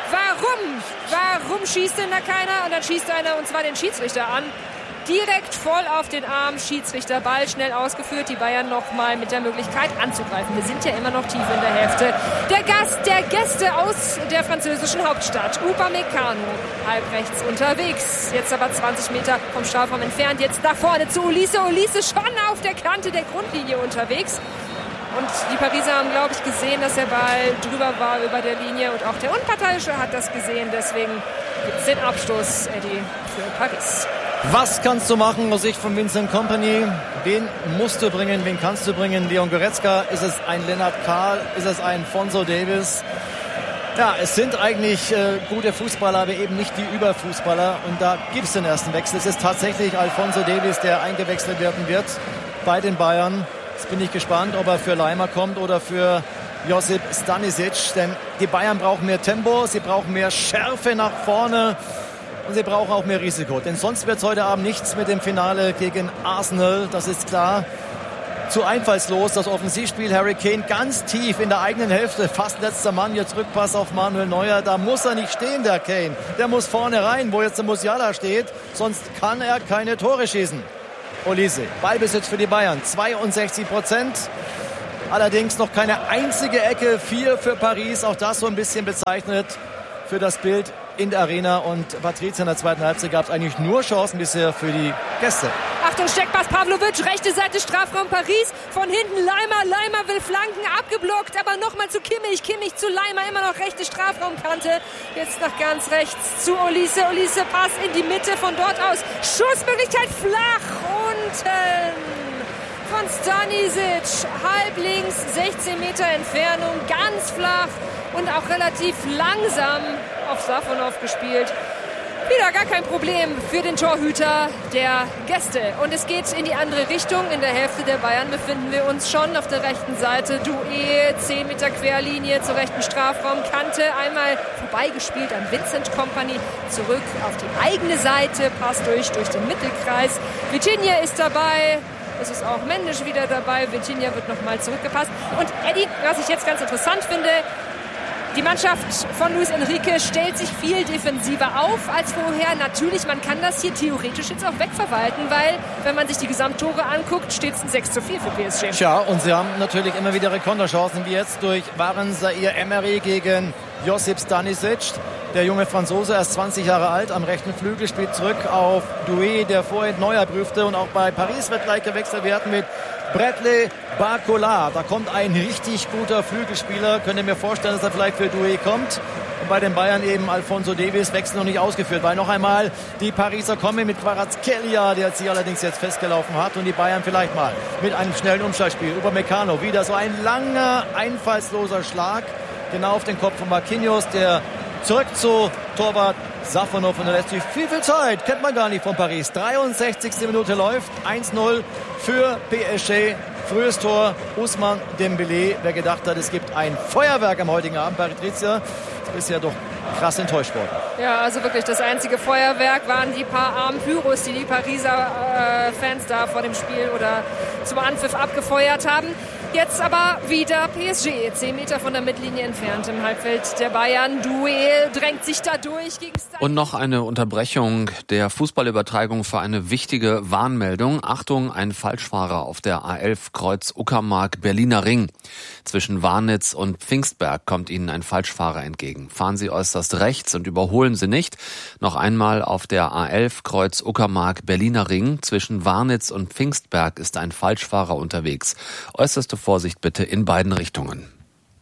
S19: Warum? Warum schießt denn da keiner? Und dann schießt einer, und zwar den Schiedsrichter an. Direkt voll auf den Arm, Schiedsrichter, Ball schnell ausgeführt. Die Bayern nochmal mit der Möglichkeit anzugreifen. Wir sind ja immer noch tief in der Hälfte. Der Gast der Gäste aus der französischen Hauptstadt, Upamecano, halb rechts unterwegs. Jetzt aber zwanzig Meter vom Strafraum entfernt. Jetzt nach vorne zu Olise. Olise schon auf der Kante der Grundlinie unterwegs. Und die Pariser haben, glaube ich, gesehen, dass der Ball drüber war über der Linie. Und auch der Unparteiische hat das gesehen. Deswegen gibt es den Abstoß, Eddie, für Paris.
S18: Was kannst du machen aus Sicht von Vincent Kompany? Wen musst du bringen? Wen kannst du bringen? Leon Goretzka? Ist es ein Lennart Kahl? Ist es ein Fonso Davis? Ja, es sind eigentlich äh, gute Fußballer, aber eben nicht die Überfußballer. Und da gibt es den ersten Wechsel. Es ist tatsächlich Alphonso Davies, der eingewechselt werden wird bei den Bayern. Jetzt bin ich gespannt, ob er für Leimer kommt oder für Josip Stanisic. Denn die Bayern brauchen mehr Tempo, sie brauchen mehr Schärfe nach vorne und sie brauchen auch mehr Risiko. Denn sonst wird es heute Abend nichts mit dem Finale gegen Arsenal, das ist klar. zu einfallslos, das Offensivspiel. Harry Kane ganz tief in der eigenen Hälfte, fast letzter Mann, jetzt Rückpass auf Manuel Neuer. Da muss er nicht stehen, der Kane. Der muss vorne rein, wo jetzt der Musiala steht, sonst kann er keine Tore schießen. Olise, Ballbesitz für die Bayern, zweiundsechzig Prozent. Allerdings noch keine einzige Ecke, vier für Paris. Auch das so ein bisschen bezeichnet für das Bild in der Arena. Und Patricia, in der zweiten Halbzeit gab es eigentlich nur Chancen bisher für die Gäste.
S19: Achtung, Steckpass, Pavlovic, rechte Seite, Strafraum Paris. Von hinten Leimer, Leimer will flanken, abgeblockt, aber nochmal zu Kimmich. Kimmich zu Leimer, immer noch rechte Strafraumkante. Jetzt nach ganz rechts zu Olise. Olise, Pass in die Mitte, von dort aus Schussmöglichkeit flach unten von Stanisic, halb links, sechzehn Meter Entfernung, ganz flach und auch relativ langsam auf Safonov gespielt. Wieder gar kein Problem für den Torhüter der Gäste. Und es geht in die andere Richtung. In der Hälfte der Bayern befinden wir uns schon auf der rechten Seite. Doué, zehn Meter Querlinie zur rechten Strafraumkante. Einmal vorbeigespielt an Vincent Kompany. Zurück auf die eigene Seite. Pass durch, durch den Mittelkreis. Vitinha ist dabei. Es ist auch Mendes wieder dabei. Vitinha wird nochmal zurückgepasst. Und Eddie, was ich jetzt ganz interessant finde, die Mannschaft von Luis Enrique stellt sich viel defensiver auf als vorher. Natürlich, man kann das hier theoretisch jetzt auch wegverwalten, weil, wenn man sich die Gesamttore anguckt, steht es ein sechs zu vier für P S G.
S18: Tja, und sie haben natürlich immer wieder Konterchancen, wie jetzt durch Warren Zaïre Emery gegen Josip Stanisic. Der junge Franzose, erst zwanzig Jahre alt, am rechten Flügel, spielt zurück auf Doué, der vorhin Neuer prüfte. Und auch bei Paris wird gleich gewechselt werden mit Bradley Barcola. Da kommt ein richtig guter Flügelspieler. Könnt ihr mir vorstellen, dass er vielleicht für Doué kommt. Und bei den Bayern eben Alphonso Davies, Wechsel noch nicht ausgeführt. Weil noch einmal die Pariser kommen mit Kvaratskhelia, der sich allerdings jetzt festgelaufen hat. Und die Bayern vielleicht mal mit einem schnellen Umschaltspiel. Upamecano, wieder so ein langer, einfallsloser Schlag. Genau auf den Kopf von Marquinhos, der zurück zu Torwart Safonov. Und er lässt sich viel, viel Zeit. Kennt man gar nicht von Paris. dreiundsechzigste Minute läuft. eins null für P S G. Frühes Tor, Ousmane Dembélé. Wer gedacht hat, es gibt ein Feuerwerk am heutigen Abend. Patricia ist bisher doch krass enttäuscht worden.
S19: Ja, also wirklich das einzige Feuerwerk waren die paar armen Pyros, die die Pariser äh, Fans da vor dem Spiel oder zum Anpfiff abgefeuert haben. Jetzt aber wieder P S G, zehn Meter von der Mittellinie entfernt im Halbfeld der Bayern. Doué drängt sich da durch gegen Stein.
S20: Und noch eine Unterbrechung der Fußballübertragung für eine wichtige Warnmeldung. Achtung, ein Falschfahrer auf der A elf Kreuz Uckermark Berliner Ring. Zwischen Warnitz und Pfingstberg kommt Ihnen ein Falschfahrer entgegen. Fahren Sie äußerst rechts und überholen Sie nicht. Noch einmal auf der A elf Kreuz Uckermark Berliner Ring. Zwischen Warnitz und Pfingstberg ist ein Falschfahrer unterwegs. Äußerste Vorsicht bitte in beiden Richtungen.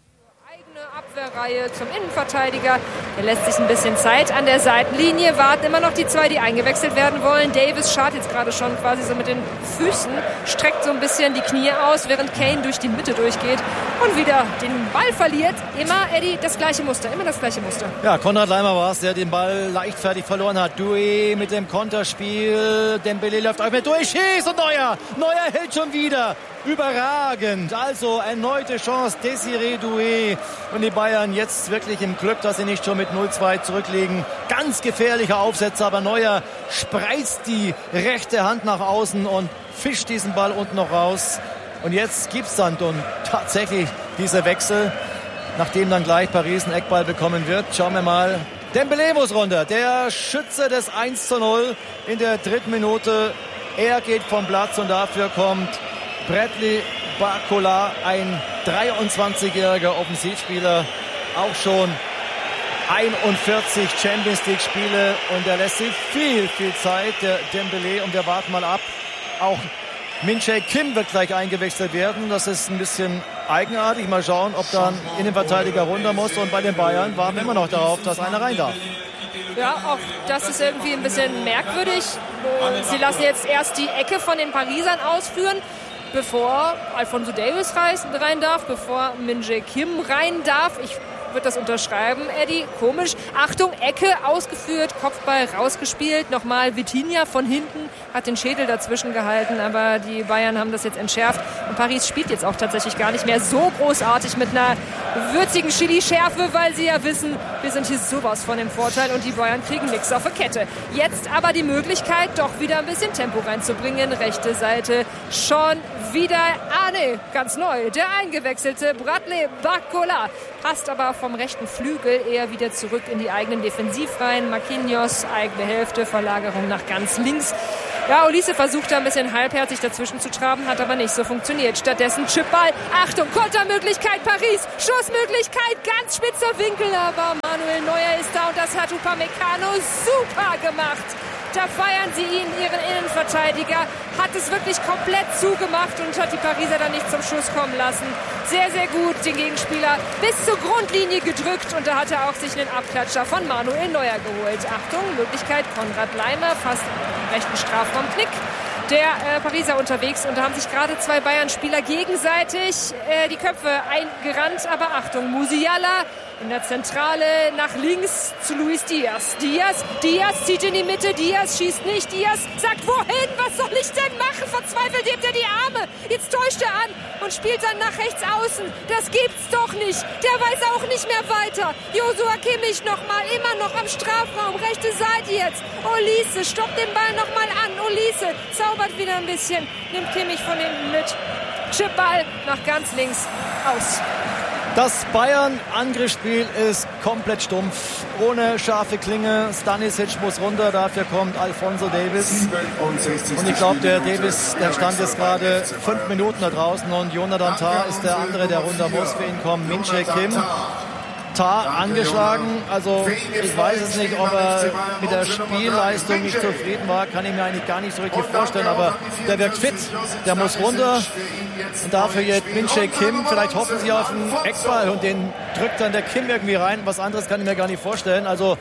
S19: Reihe zum Innenverteidiger. Der lässt sich ein bisschen Zeit an der Seitenlinie. Warten immer noch die zwei, die eingewechselt werden wollen. Davis schaut jetzt gerade schon quasi so mit den Füßen, streckt so ein bisschen die Knie aus, während Kane durch die Mitte durchgeht und wieder den Ball verliert. Immer, Eddie, das gleiche Muster. Immer das gleiche Muster.
S18: Ja, Konrad Leimer war es, der den Ball leichtfertig verloren hat. Doué mit dem Konterspiel. Dembélé läuft auf mit Doué, schießt und Neuer. Neuer hält schon wieder. Überragend. Also erneute Chance, Désiré Doué. Und die Bayern jetzt wirklich im Glück, dass sie nicht schon mit null zwei zurückliegen. Ganz gefährlicher Aufsetzer, aber Neuer spreizt die rechte Hand nach außen und fischt diesen Ball unten noch raus. Und jetzt gibt's dann und tatsächlich diese Wechsel, nachdem dann gleich Paris einen Eckball bekommen wird. Schauen wir mal. Dembélé muss runter. Der Schütze des eins zu null in der dritten Minute. Er geht vom Platz und dafür kommt Bradley Barcola, ein dreiundzwanzigjähriger Offensivspieler, auch schon einundvierzig Champions League Spiele und er lässt sich viel, viel Zeit, der Dembélé, und wir warten mal ab. Auch Min-Jae Kim wird gleich eingewechselt werden, das ist ein bisschen eigenartig. Mal schauen, ob dann Innenverteidiger runter muss, und bei den Bayern warten wir immer noch darauf, dass einer rein darf.
S19: Ja, auch das ist irgendwie ein bisschen merkwürdig. Sie lassen jetzt erst die Ecke von den Parisern ausführen, bevor Alphonso Davies rein darf, bevor Min-Jae Kim rein darf. Ich wird das unterschreiben. Eddie, komisch. Achtung, Ecke ausgeführt, Kopfball rausgespielt. Nochmal Vitinha von hinten hat den Schädel dazwischen gehalten, aber die Bayern haben das jetzt entschärft. Und Paris spielt jetzt auch tatsächlich gar nicht mehr so großartig mit einer würzigen Chili-Schärfe, weil sie ja wissen, wir sind hier sowas von im Vorteil und die Bayern kriegen nichts auf der Kette. Jetzt aber die Möglichkeit, doch wieder ein bisschen Tempo reinzubringen. Rechte Seite schon wieder, ah ne, ganz neu, der eingewechselte Bradley Barcola. Passt aber vom rechten Flügel eher wieder zurück in die eigenen Defensivreihen. Marquinhos, eigene Hälfte, Verlagerung nach ganz links. Ja, Olise versucht da ein bisschen halbherzig dazwischen zu traben, hat aber nicht so funktioniert. Stattdessen Chipball. Achtung, Kontermöglichkeit Paris. Schussmöglichkeit, ganz spitzer Winkel, aber Manuel Neuer ist da und das hat Upamecano super gemacht. Da feiern sie ihn, ihren Innenverteidiger, hat es wirklich komplett zugemacht und hat die Pariser dann nicht zum Schuss kommen lassen. Sehr, sehr gut den Gegenspieler bis zur Grundlinie gedrückt und da hat er auch sich einen Abklatscher von Manuel Neuer geholt. Achtung, Möglichkeit Konrad Laimer, fast im rechten Strafraumknick. Der äh, Pariser unterwegs und da haben sich gerade zwei Bayern-Spieler gegenseitig äh, die Köpfe eingerannt. Aber Achtung, Musiala in der Zentrale nach links zu Luis Diaz. Diaz, Diaz zieht in die Mitte, Diaz schießt nicht, Diaz sagt, wohin, was soll ich denn machen? Verzweifelt hebt er die Arme, jetzt täuscht er an und spielt dann nach rechts außen. Das gibt's doch nicht, der weiß auch nicht mehr weiter. Joshua Kimmich nochmal, immer noch am Strafraum, rechte Seite jetzt. Olise stoppt den Ball nochmal an, Olise zaubert wieder ein bisschen, nimmt Kimmich von hinten mit. Chipball nach ganz links aus.
S18: Das Bayern-Angriffsspiel ist komplett stumpf, ohne scharfe Klinge. Stanisic muss runter, dafür kommt Alphonso Davies. Und ich glaube, der Davies, der stand jetzt gerade fünf Minuten da draußen und Jonathan Tah ist der andere, der runter muss. Für ihn kommt Min-Jae Kim. Tah angeschlagen, also ich weiß es nicht, ob er mit der Spielleistung nicht zufrieden war, kann ich mir eigentlich gar nicht so richtig vorstellen, aber der wirkt fit, der muss runter und dafür jetzt Min-Jae Kim, vielleicht hoffen sie auf einen Eckball und den drückt dann der Kim irgendwie rein, was anderes kann ich mir gar nicht vorstellen, also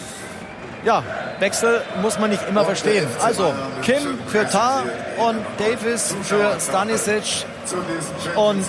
S18: ja, Wechsel muss man nicht immer verstehen. Also Kim für Tah und Davies für Stanisic und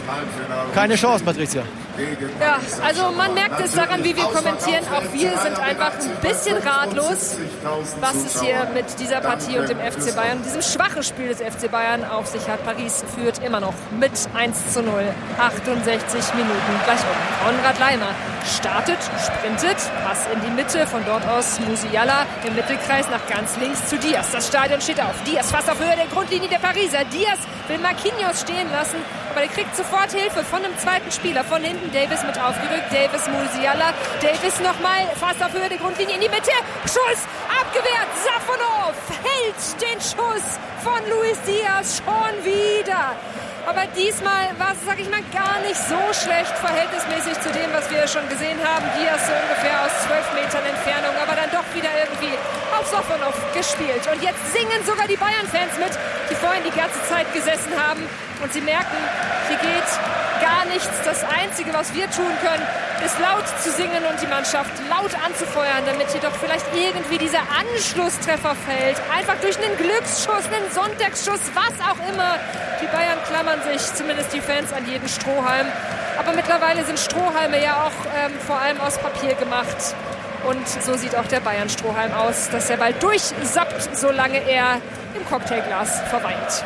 S18: keine Chance, Patricia.
S19: Ja, also man merkt es daran, wie wir kommentieren. Auch wir sind einfach ein bisschen ratlos, was es hier mit dieser Partie und dem F C Bayern, diesem schwachen Spiel des F C Bayern auf sich hat. Paris führt immer noch mit eins zu null. achtundsechzig Minuten gleich um. Konrad Laimer startet, sprintet, Pass in die Mitte, von dort aus Musiala im Mittelkreis nach ganz links zu Diaz. Das Stadion steht auf. Diaz fast auf Höhe der Grundlinie der Pariser. Diaz will Marquinhos stehen lassen, aber der kriegt sofort Hilfe von einem zweiten Spieler. Von hinten Davies mit aufgerückt. Davies, Musiala. Davies nochmal fast auf Höhe der Grundlinie in die Mitte. Schuss abgewehrt. Safonov hält den Schuss von Luis Diaz schon wieder. Aber diesmal war es, sag ich mal, gar nicht so schlecht verhältnismäßig zu dem, was wir schon gesehen haben. Diaz so ungefähr aus zwölf Metern Entfernung, aber dann doch wieder irgendwie auf Safonov gespielt. Und jetzt singen sogar die Bayern-Fans mit, die vorhin die ganze Zeit gesessen haben. Und sie merken, hier geht gar nichts. Das Einzige, was wir tun können, ist laut zu singen und die Mannschaft laut anzufeuern, damit hier doch vielleicht irgendwie dieser Anschlusstreffer fällt. Einfach durch einen Glücksschuss, einen Sonntagsschuss, was auch immer. Die Bayern klammern sich, zumindest die Fans, an jeden Strohhalm. Aber mittlerweile sind Strohhalme ja auch ähm, vor allem aus Papier gemacht. Und so sieht auch der Bayern-Strohhalm aus, dass der Ball durchsappt, solange er im Cocktailglas verweilt.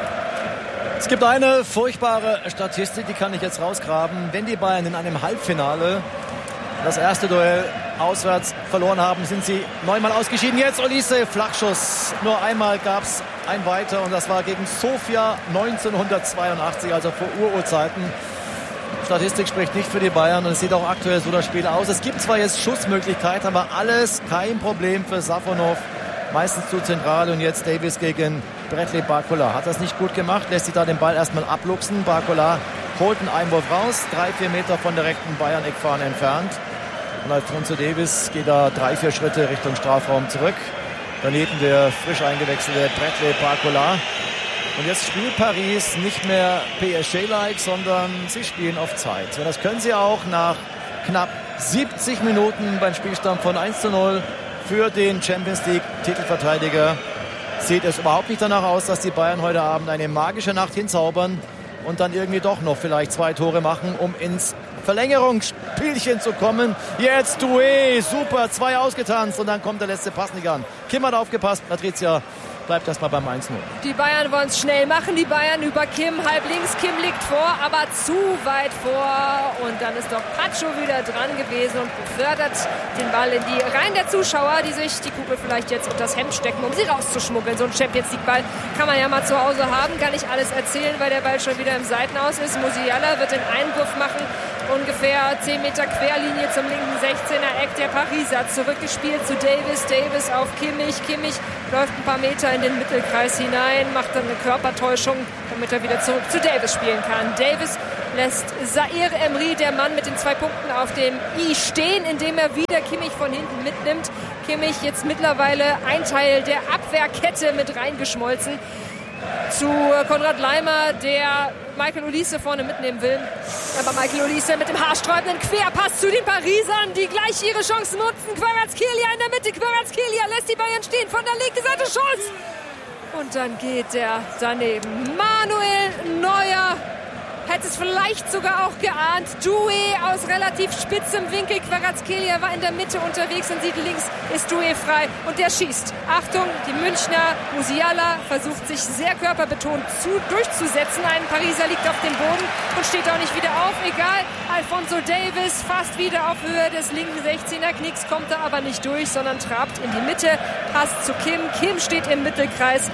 S18: Es gibt eine furchtbare Statistik, die kann ich jetzt rausgraben. Wenn die Bayern in einem Halbfinale das erste Duell auswärts verloren haben, sind sie neunmal ausgeschieden. Jetzt Olise, Flachschuss. Nur einmal gab es ein weiter und das war gegen Sofia neunzehnhundertzweiundachtzig, also vor Ururzeiten. Statistik spricht nicht für die Bayern und es sieht auch aktuell so das Spiel aus. Es gibt zwar jetzt Schussmöglichkeiten, aber alles kein Problem für Safonov. Meistens zu zentral und jetzt Davies gegen Bradley Barcola. Hat das nicht gut gemacht, lässt sich da den Ball erstmal abluchsen. Barcola holt einen Einwurf raus, drei, vier Meter von der rechten Bayern-Eckfahne entfernt. Und Alphonso Davies geht da drei, vier Schritte Richtung Strafraum zurück. Daneben der frisch eingewechselte Bradley Barcola. Und jetzt spielt Paris nicht mehr P S G-like, sondern sie spielen auf Zeit. Und das können sie auch nach knapp siebzig Minuten beim Spielstand von eins zu null für den Champions League-Titelverteidiger. Sieht es überhaupt nicht danach aus, dass die Bayern heute Abend eine magische Nacht hinzaubern und dann irgendwie doch noch vielleicht zwei Tore machen, um ins Verlängerungsspielchen zu kommen. Jetzt Doué, super, zwei ausgetanzt und dann kommt der letzte Pass nicht an. Kim hat aufgepasst, Patricia bleibt erstmal beim eins null.
S19: Die Bayern wollen es schnell machen, die Bayern über Kim, halb links, Kim liegt vor, aber zu weit vor und dann ist doch Pacho wieder dran gewesen und befördert den Ball in die Reihen der Zuschauer, die sich die Kugel vielleicht jetzt unter das Hemd stecken, um sie rauszuschmuggeln. So ein Champions-League-Ball kann man ja mal zu Hause haben, kann nicht alles erzählen, weil der Ball schon wieder im Seitenaus ist. Musiala wird den Einwurf machen, ungefähr zehn Meter Querlinie zum linken sechzehner-Eck der Pariser, zurückgespielt zu Davis, Davis auf Kimmich, Kimmich läuft ein paar Meter in den Mittelkreis hinein, macht dann eine Körpertäuschung, damit er wieder zurück zu Davis spielen kann. Davis lässt Zaire Emery, der Mann mit den zwei Punkten auf dem I, stehen, indem er wieder Kimmich von hinten mitnimmt. Kimmich jetzt mittlerweile ein Teil der Abwehrkette mit reingeschmolzen. Zu Konrad Laimer, der Michael Olise vorne mitnehmen will. Aber Michael Olise mit dem haarsträubenden Querpass zu den Parisern, die gleich ihre Chancen nutzen. Kvaratskhelia in der Mitte. Kvaratskhelia lässt die Bayern stehen. Von der linken Seite Scholz. Und dann geht der daneben. Manuel Neuer hätte es vielleicht sogar auch geahnt. Doué aus relativ spitzem Winkel. Kvaratskhelia war in der Mitte unterwegs und sieht links, ist Doué frei. Und der schießt. Achtung, die Münchner. Musiala versucht sich sehr körperbetont zu, durchzusetzen. Ein Pariser liegt auf dem Boden und steht auch nicht wieder auf. Egal, Alphonso Davies fast wieder auf Höhe des linken sechzehner Knicks, kommt da aber nicht durch, sondern trabt in die Mitte. Passt zu Kim. Kim steht im Mittelkreis.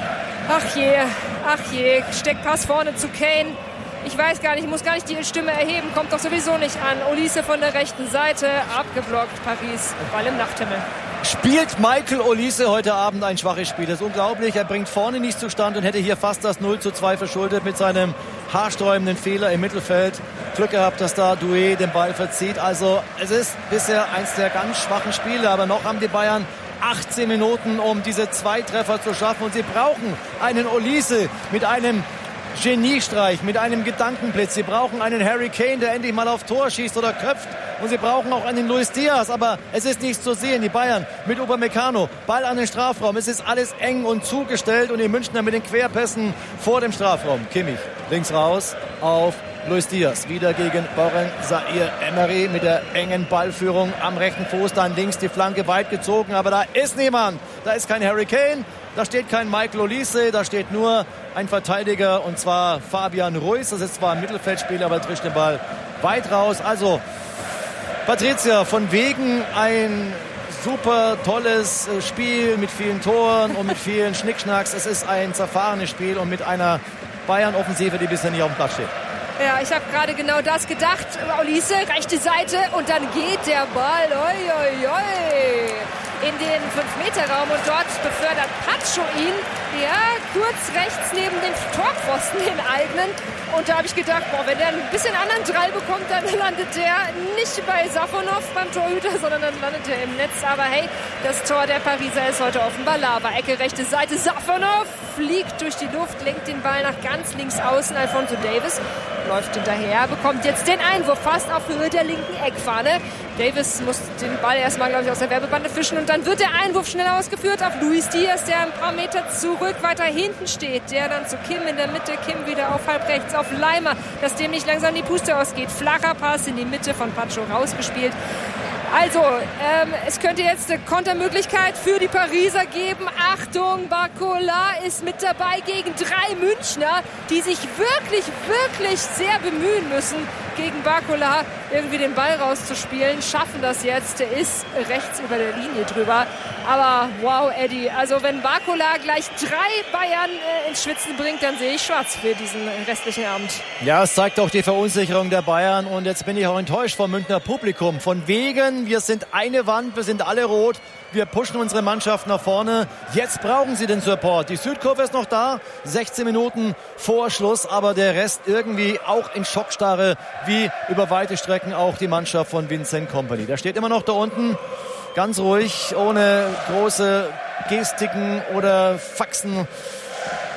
S19: Ach je, ach je. Steckpass vorne zu Kane. Ich weiß gar nicht, ich muss gar nicht die Stimme erheben, kommt doch sowieso nicht an. Olise von der rechten Seite, abgeblockt, Paris, Ball im Nachthimmel.
S18: Spielt Michael Olise heute Abend ein schwaches Spiel. Das ist unglaublich, er bringt vorne nichts zustande und hätte hier fast das null zu zwei verschuldet mit seinem haarsträubenden Fehler im Mittelfeld. Glück gehabt, dass da Doué den Ball verzieht. Also es ist bisher eins der ganz schwachen Spiele, aber noch haben die Bayern achtzehn Minuten, um diese zwei Treffer zu schaffen und sie brauchen einen Olise mit einem Geniestreich, mit einem Gedankenblitz. Sie brauchen einen Harry Kane, der endlich mal auf Tor schießt oder köpft. Und sie brauchen auch einen Luis Diaz. Aber es ist nichts zu sehen. Die Bayern mit Upamecano, Ball an den Strafraum. Es ist alles eng und zugestellt. Und die Münchner mit den Querpässen vor dem Strafraum. Kimmich links raus auf Luis Diaz. Wieder gegen Boren Zaire Emery mit der engen Ballführung am rechten Fuß. Dann links die Flanke weit gezogen. Aber da ist niemand. Da ist kein Harry Kane. Da steht kein Michael Olise, da steht nur ein Verteidiger und zwar Fabian Ruiz. Das ist zwar ein Mittelfeldspieler, aber trischt den Ball weit raus. Also Patricia, von wegen ein super tolles Spiel mit vielen Toren und mit vielen Schnickschnacks. Es ist ein zerfahrenes Spiel und mit einer Bayern-Offensive, die bisher nicht auf dem Platz steht.
S19: Ja, ich habe gerade genau das gedacht. Olise, rechte Seite und dann geht der Ball oi, oi, oi, in den fünf Meter Raum und dort befördert Pacho ihn, ja, kurz rechts neben dem Torpfosten, den eigenen. Und da habe ich gedacht, boah, wenn der ein bisschen anderen Drall bekommt, dann landet der nicht bei Safonov beim Torhüter, sondern dann landet er im Netz. Aber hey, das Tor der Pariser ist heute offenbar Lava. Ecke, rechte Seite, Safonov fliegt durch die Luft, lenkt den Ball nach ganz links außen. Alphonso Davies läuft hinterher, bekommt jetzt den Einwurf fast auf Höhe der linken Eckfahne. Davies muss den Ball erstmal, glaube ich, aus der Werbebande fischen und dann wird der Einwurf schnell ausgeführt auf Luis Diaz, der ein paar Meter zurück weiter hinten steht. Der dann zu Kim in der Mitte, Kim wieder auf halb rechts auf Laimer, dass dem nicht langsam die Puste ausgeht. Flacher Pass in die Mitte von Pacho rausgespielt. Also, ähm, es könnte jetzt eine Kontermöglichkeit für die Pariser geben. Achtung, Barcola ist mit dabei gegen drei Münchner, die sich wirklich, wirklich sehr bemühen müssen, gegen Barcola irgendwie den Ball rauszuspielen. Schaffen das jetzt. Der ist rechts über der Linie drüber. Aber wow, Eddie, also wenn Barcola gleich drei Bayern äh, ins Schwitzen bringt, dann sehe ich schwarz für diesen restlichen Abend.
S18: Ja, es zeigt auch die Verunsicherung der Bayern. Und jetzt bin ich auch enttäuscht vom Münchner Publikum. Von wegen, wir sind eine Wand, wir sind alle rot. Wir pushen unsere Mannschaft nach vorne. Jetzt brauchen sie den Support. Die Südkurve ist noch da. sechzehn Minuten vor Schluss. Aber der Rest irgendwie auch in Schockstarre, wie über weite Strecken auch die Mannschaft von Vincent Kompany. Der steht immer noch da unten, ganz ruhig, ohne große Gestiken oder Faxen.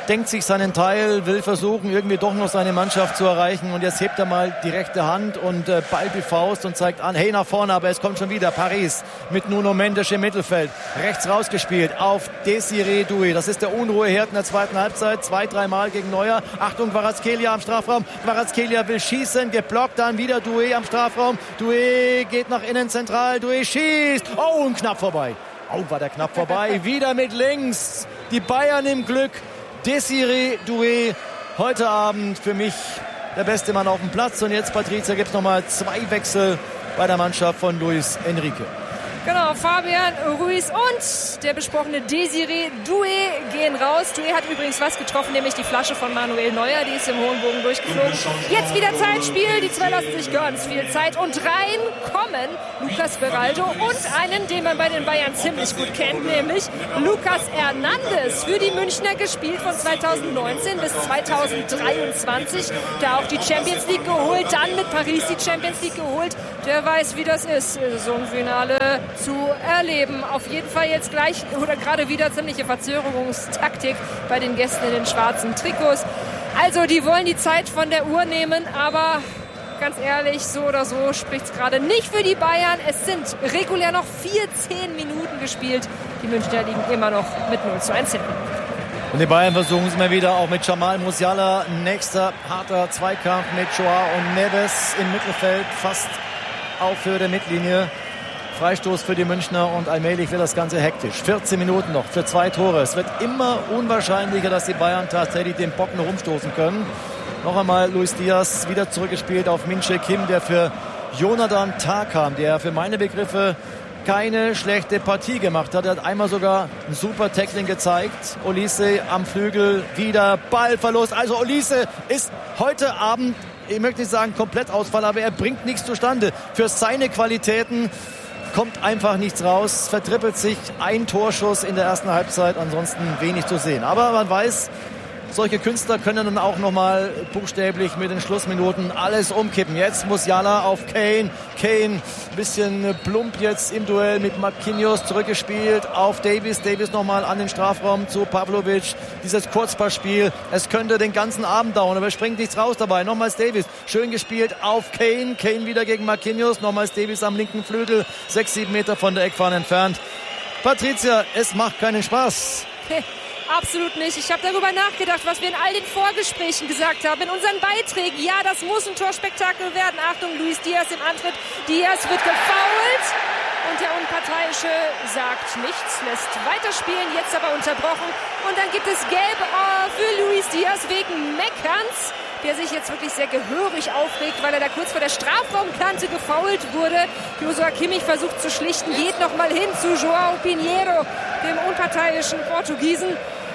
S18: denkt sich seinen Teil, will versuchen, irgendwie doch noch seine Mannschaft zu erreichen. Und jetzt hebt er mal die rechte Hand und äh, ballt die Faust und zeigt an, hey, nach vorne, aber es kommt schon wieder Paris mit Nuno Mendes im Mittelfeld. Rechts rausgespielt auf Desiré Doué. Das ist der Unruheherd in der zweiten Halbzeit. Zwei, dreimal gegen Neuer. Achtung, Kvaratskhelia am Strafraum. Kvaratskhelia will schießen, geblockt, dann wieder Doué am Strafraum. Doué geht nach innen zentral, Doué schießt. Oh, und knapp vorbei. Oh, war der knapp vorbei. Wieder mit links. Die Bayern im Glück. Desiré Doué, heute Abend für mich der beste Mann auf dem Platz. Und jetzt, Patricia, gibt es nochmal zwei Wechsel bei der Mannschaft von Luis Enrique.
S19: Genau, Fabian Ruiz und der besprochene Desiré Doué gehen raus. Doué hat übrigens was getroffen, nämlich die Flasche von Manuel Neuer, die ist im hohen Bogen durchgeflogen. Jetzt wieder Zeitspiel, die zwei lassen sich ganz viel Zeit und rein kommen Lucas Beraldo und einen, den man bei den Bayern ziemlich gut kennt, nämlich Lucas Hernandez, für die Münchner gespielt von zweitausendneunzehn bis zweitausenddreiundzwanzig, da auch die Champions League geholt, dann mit Paris die Champions League geholt. Der weiß, wie das ist, Saisonfinale zu erleben. Auf jeden Fall jetzt gleich oder gerade wieder ziemliche Verzögerungstaktik bei den Gästen in den schwarzen Trikots. Also die wollen die Zeit von der Uhr nehmen, aber ganz ehrlich, so oder so spricht es gerade nicht für die Bayern. Es sind regulär noch vierzehn Minuten gespielt. Die Münchner liegen immer noch mit null zu eins hinten.
S18: Und die Bayern versuchen es mal wieder, auch mit Jamal Musiala. Nächster harter Zweikampf mit Joao und Neves im Mittelfeld, fast auf Höhe der Mittellinie. Freistoß für die Münchner und allmählich wird das Ganze hektisch. vierzehn Minuten noch für zwei Tore. Es wird immer unwahrscheinlicher, dass die Bayern tatsächlich den Bock noch umstoßen können. Noch einmal Luis Diaz wieder zurückgespielt auf Min-Jae Kim, der für Jonathan Tah kam, der für meine Begriffe keine schlechte Partie gemacht hat. Er hat einmal sogar ein super Tackling gezeigt. Olise am Flügel, wieder Ballverlust. Also Olise ist heute Abend, ich möchte nicht sagen komplett Ausfall, aber er bringt nichts zustande. Für seine Qualitäten kommt einfach nichts raus, vertrippelt sich, ein Torschuss in der ersten Halbzeit, ansonsten wenig zu sehen. Aber man weiß, solche Künstler können dann auch nochmal buchstäblich mit den Schlussminuten alles umkippen. Jetzt Musiala auf Kane. Kane ein bisschen plump jetzt im Duell mit Marquinhos zurückgespielt auf Davies. Davies nochmal an den Strafraum zu Pavlovic. Dieses Kurzpassspiel, es könnte den ganzen Abend dauern, aber es springt nichts raus dabei. Nochmals Davies, schön gespielt auf Kane. Kane wieder gegen Marquinhos. Nochmals Davies am linken Flügel, sechs, sieben Meter von der Eckfahne entfernt. Patricia, es macht keinen Spaß.
S19: Absolut nicht. Ich habe darüber nachgedacht, was wir in all den Vorgesprächen gesagt haben, in unseren Beiträgen. Ja, das muss ein Torspektakel werden. Achtung, Luis Diaz im Antritt. Diaz wird gefoult. Und der Unparteiische sagt nichts, lässt weiterspielen, jetzt aber unterbrochen. Und dann gibt es Gelb für Luis Diaz wegen Meckerns, der sich jetzt wirklich sehr gehörig aufregt, weil er da kurz vor der Strafraumkante gefoult wurde. Joshua Kimmich versucht zu schlichten, geht nochmal hin zu João Pinheiro, dem unparteiischen Portugiesen.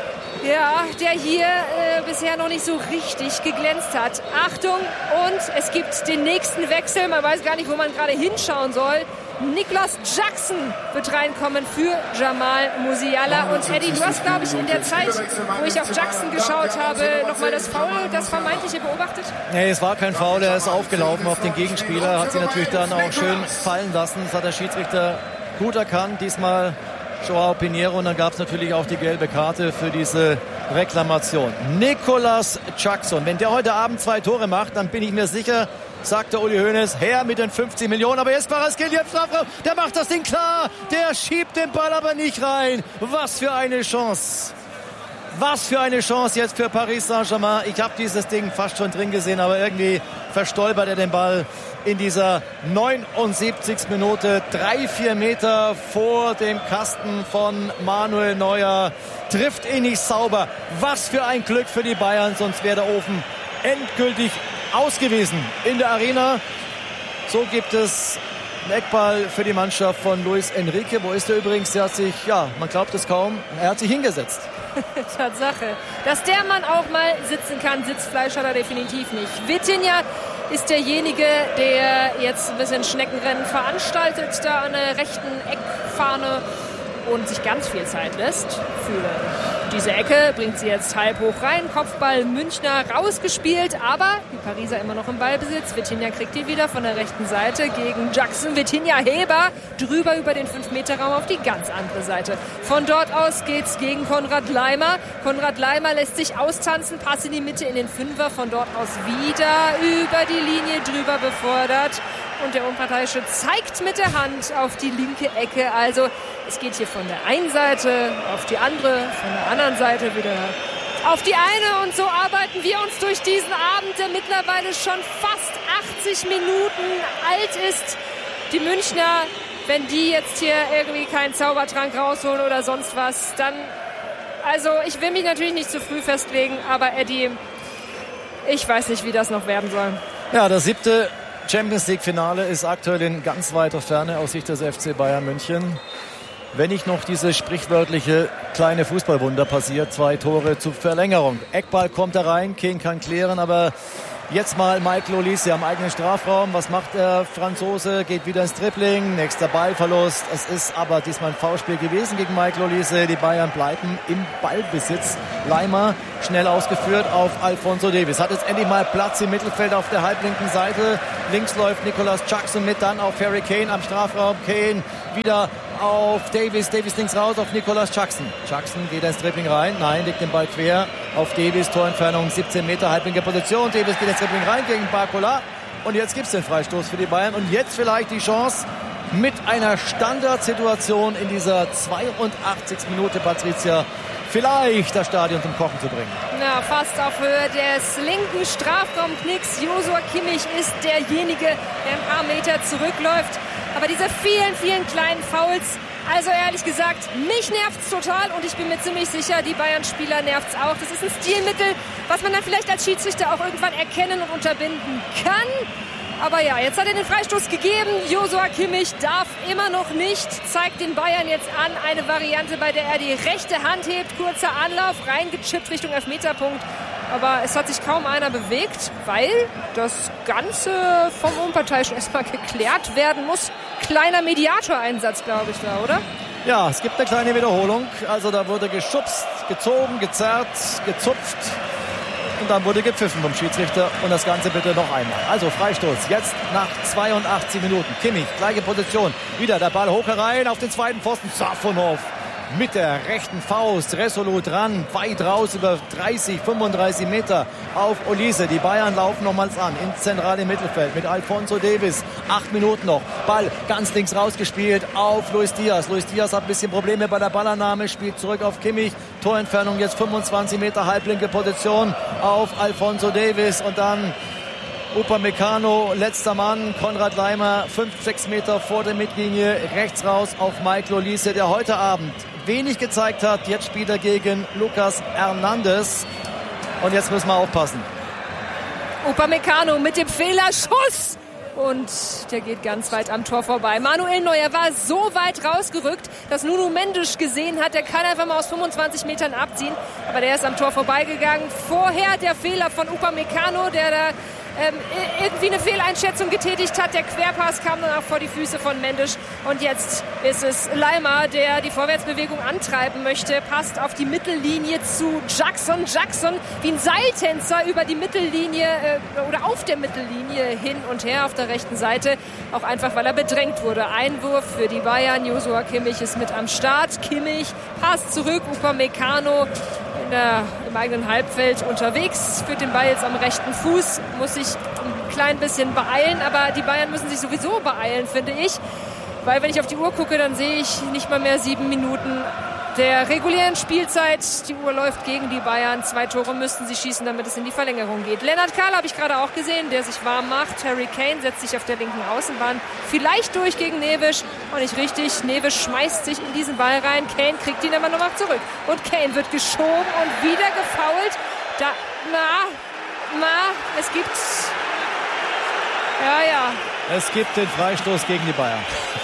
S19: Ja, der hier äh, bisher noch nicht so richtig geglänzt hat. Achtung, und es gibt den nächsten Wechsel. Man weiß gar nicht, wo man gerade hinschauen soll. Nicolas Jackson wird reinkommen für Jamal Musiala. Und Eddie, du hast, glaube ich, in der Zeit, wo ich auf Jackson geschaut habe, nochmal das Foul, das vermeintliche beobachtet?
S18: Nee, es war kein Foul. Er ist aufgelaufen auf den Gegenspieler. Hat sie natürlich dann auch schön fallen lassen. Das hat der Schiedsrichter gut erkannt. Diesmal João Pinheiro, und dann gab es natürlich auch die gelbe Karte für diese Reklamation. Nicolas Jackson, wenn der heute Abend zwei Tore macht, dann bin ich mir sicher, sagt der Uli Hoeneß, her mit den fünfzig Millionen. Aber jetzt Kvaratskhelia im Strafraum, der macht das Ding klar, der schiebt den Ball aber nicht rein. Was für eine Chance. Was für eine Chance jetzt für Paris Saint-Germain. Ich habe dieses Ding fast schon drin gesehen, aber irgendwie verstolpert er den Ball in dieser neunundsiebzigsten Minute. Drei, vier Meter vor dem Kasten von Manuel Neuer. Trifft ihn nicht sauber. Was für ein Glück für die Bayern, sonst wäre der Ofen endgültig ausgewiesen in der Arena. So gibt es einen Eckball für die Mannschaft von Luis Enrique. Wo ist er übrigens? Der hat sich, ja, man glaubt es kaum, er hat sich hingesetzt.
S19: Tatsache. Dass der Mann auch mal sitzen kann, Sitzfleisch hat er definitiv nicht. Vitinha ist derjenige, der jetzt ein bisschen Schneckenrennen veranstaltet, da an der rechten Eckfahne. und sich ganz viel Zeit lässt für diese Ecke. Bringt sie jetzt halb hoch rein. Kopfball Münchner rausgespielt, aber die Pariser immer noch im Ballbesitz. Vitinha kriegt ihn wieder von der rechten Seite gegen Jackson. Vitinha Heber drüber über den fünf Meter Raum auf die ganz andere Seite. Von dort aus geht's gegen Konrad Laimer. Konrad Laimer lässt sich austanzen, Pass in die Mitte in den Fünfer. Von dort aus wieder über die Linie drüber befördert. Und der Unparteiische zeigt mit der Hand auf die linke Ecke. Also es geht hier von der einen Seite auf die andere, von der anderen Seite wieder auf die eine. Und so arbeiten wir uns durch diesen Abend, der mittlerweile schon fast achtzig Minuten alt ist. Die Münchner, wenn die jetzt hier irgendwie keinen Zaubertrank rausholen oder sonst was, dann... Also ich will mich natürlich nicht zu früh festlegen, aber Eddie, ich weiß nicht, wie das noch werden soll.
S18: Ja, das siebte Champions-League-Finale ist aktuell in ganz weiter Ferne aus Sicht des F C Bayern München. Wenn nicht noch dieses sprichwörtliche kleine Fußballwunder passiert, zwei Tore zur Verlängerung. Eckball kommt da rein, Kane kann klären, aber jetzt mal Michael Olise am eigenen Strafraum. Was macht der Franzose? Geht wieder ins Dribbling, nächster Ballverlust. Es ist aber diesmal ein Foulspiel gewesen gegen Michael Olise. Die Bayern bleiben im Ballbesitz. Laimer schnell ausgeführt auf Alphonso Davies. Hat jetzt endlich mal Platz im Mittelfeld auf der halblinken Seite. Links läuft Nicolas Jackson mit, dann auf Harry Kane am Strafraum. Kane wieder auf Davies. Davies links raus auf Nicolas Jackson. Jackson geht ins Dribbling rein. Nein, legt den Ball quer auf Davies. Torentfernung siebzehn Meter, halblinke Position. Davies geht ins Dribbling rein gegen Barcola. Und jetzt gibt es den Freistoß für die Bayern. Und jetzt vielleicht die Chance, mit einer Standardsituation in dieser zweiundachtzigsten Minute, Patricia, vielleicht das Stadion zum Kochen zu bringen.
S19: Na, fast auf Höhe des linken Strafraumknicks. Joshua Kimmich ist derjenige, der ein paar Meter zurückläuft. Aber diese vielen, vielen kleinen Fouls, also ehrlich gesagt, mich nervt's total und ich bin mir ziemlich sicher, die Bayern-Spieler nervt's auch. Das ist ein Stilmittel, was man dann vielleicht als Schiedsrichter auch irgendwann erkennen und unterbinden kann. Aber ja, jetzt hat er den Freistoß gegeben. Joshua Kimmich darf immer noch nicht, zeigt den Bayern jetzt an. Eine Variante, bei der er die rechte Hand hebt. Kurzer Anlauf, reingechippt Richtung Elfmeterpunkt. Aber es hat sich kaum einer bewegt, weil das Ganze vom Unparteiischen erstmal geklärt werden muss. Kleiner Mediatoreinsatz, glaube ich, da, oder?
S18: Ja, es gibt eine kleine Wiederholung. Also da wurde geschubst, gezogen, gezerrt, gezupft. Und dann wurde gepfiffen vom Schiedsrichter. Und das Ganze bitte noch einmal. Also Freistoß. Jetzt nach zweiundachtzig Minuten. Kimmich, gleiche Position. Wieder der Ball hoch herein auf den zweiten Pfosten. Safonov mit der rechten Faust. Resolut ran. Weit raus über dreißig, fünfunddreißig Meter auf Olise. Die Bayern laufen nochmals an. Ins zentrale Mittelfeld mit Alphonso Davies. Acht Minuten noch. Ball ganz links rausgespielt auf Luis Diaz. Luis Diaz hat ein bisschen Probleme bei der Ballannahme. Spielt zurück auf Kimmich. Torentfernung jetzt fünfundzwanzig Meter, halblinke Position auf Alphonso Davies. Und dann Upamecano, letzter Mann, Konrad Laimer, fünf, sechs Meter vor der Mittellinie, rechts raus auf Michael Olise, der heute Abend wenig gezeigt hat. Jetzt spielt er gegen Lucas Hernandez. Und jetzt müssen wir aufpassen.
S19: Upamecano mit dem Fehlerschuss. Und der geht ganz weit am Tor vorbei. Manuel Neuer war so weit rausgerückt, dass Nuno Mendes gesehen hat, der kann einfach mal aus fünfundzwanzig Metern abziehen. Aber der ist am Tor vorbeigegangen. Vorher der Fehler von Upamecano, der da ähm, irgendwie eine Fehleinschätzung getätigt hat. Der Querpass kam dann auch vor die Füße von Mendes. Und jetzt ist es Laimer, der die Vorwärtsbewegung antreiben möchte. Passt auf die Mittellinie zu Jackson. Jackson wie ein Seiltänzer über die Mittellinie äh, oder auf der Mittellinie hin und her auf der rechten Seite. Auch einfach, weil er bedrängt wurde. Einwurf für die Bayern. Joshua Kimmich ist mit am Start. Kimmich passt zurück. Upamecano in der, im eigenen Halbfeld unterwegs. Führt den Ball jetzt am rechten Fuß. Muss sich ein klein bisschen beeilen. Aber die Bayern müssen sich sowieso beeilen, finde ich. Weil wenn ich auf die Uhr gucke, dann sehe ich nicht mal mehr sieben Minuten der regulären Spielzeit. Die Uhr läuft gegen die Bayern. Zwei Tore müssten sie schießen, damit es in die Verlängerung geht. Lennart Kahl habe ich gerade auch gesehen, der sich warm macht. Harry Kane setzt sich auf der linken Außenbahn vielleicht durch gegen Neves. Und nicht richtig. Neves schmeißt sich in diesen Ball rein. Kane kriegt ihn aber nochmal zurück. Und Kane wird geschoben und wieder gefoult. Da, na, na, es gibt... Ja, ja.
S18: Es gibt den Freistoß gegen die Bayern.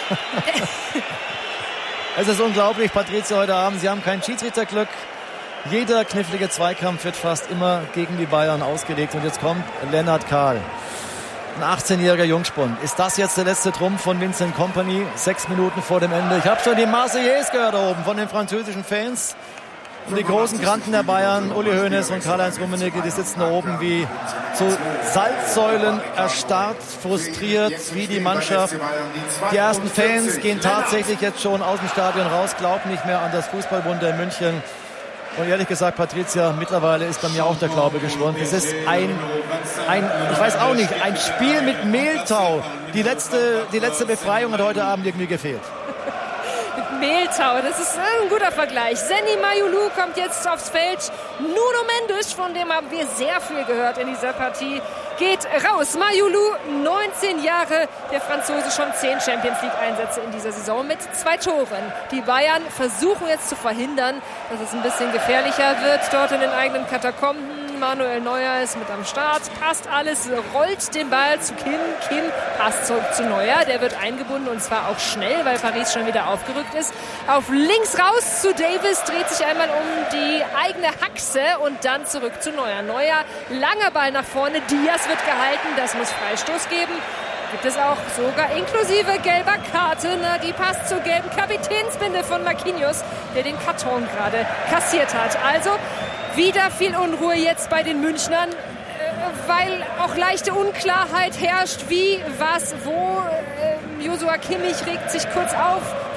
S18: Es ist unglaublich, Patricia, heute Abend. Sie haben kein Schiedsrichterglück. Jeder knifflige Zweikampf wird fast immer gegen die Bayern ausgelegt. Und jetzt kommt Lennart Kahl. Ein achtzehnjähriger Jungspund. Ist das jetzt der letzte Trumpf von Vincent Kompany? Sechs Minuten vor dem Ende. Ich habe schon die Marseillaise gehört da oben von den französischen Fans. Und die großen Granten der Bayern, Uli Hoeneß und Karl-Heinz Rummenigge, die sitzen da oben wie so Salzsäulen, erstarrt, frustriert, wie die Mannschaft. Die ersten Fans gehen tatsächlich jetzt schon aus dem Stadion raus, glauben nicht mehr an das Fußballwunder in München. Und ehrlich gesagt, Patricia, mittlerweile ist bei mir auch der Glaube geschwunden. Es ist ein, ein, ich weiß auch nicht, ein Spiel mit Mehltau. Die letzte, die letzte Befreiung hat heute Abend irgendwie gefehlt.
S19: Mehltau, das ist ein guter Vergleich. Seny Mayulu kommt jetzt aufs Feld. Nuno Mendes, von dem haben wir sehr viel gehört in dieser Partie, geht raus. Mayulu, neunzehn Jahre, der Franzose schon zehn Champions-League-Einsätze in dieser Saison mit zwei Toren. Die Bayern versuchen jetzt zu verhindern, dass es ein bisschen gefährlicher wird dort in den eigenen Katakomben. Manuel Neuer ist mit am Start, passt alles, rollt den Ball zu Kim. Kim passt zurück zu Neuer, der wird eingebunden und zwar auch schnell, weil Paris schon wieder aufgerückt ist. Auf links raus zu Davis, dreht sich einmal um die eigene Achse und dann zurück zu Neuer. Neuer, langer Ball nach vorne, Diaz wird gehalten, das muss Freistoß geben. Gibt es auch sogar inklusive gelber Karte. Na, die passt zur gelben Kapitänsbinde von Marquinhos, der den Karton gerade kassiert hat. Also wieder viel Unruhe jetzt bei den Münchnern, weil auch leichte Unklarheit herrscht, wie, was, wo. Joshua Kimmich regt sich kurz auf.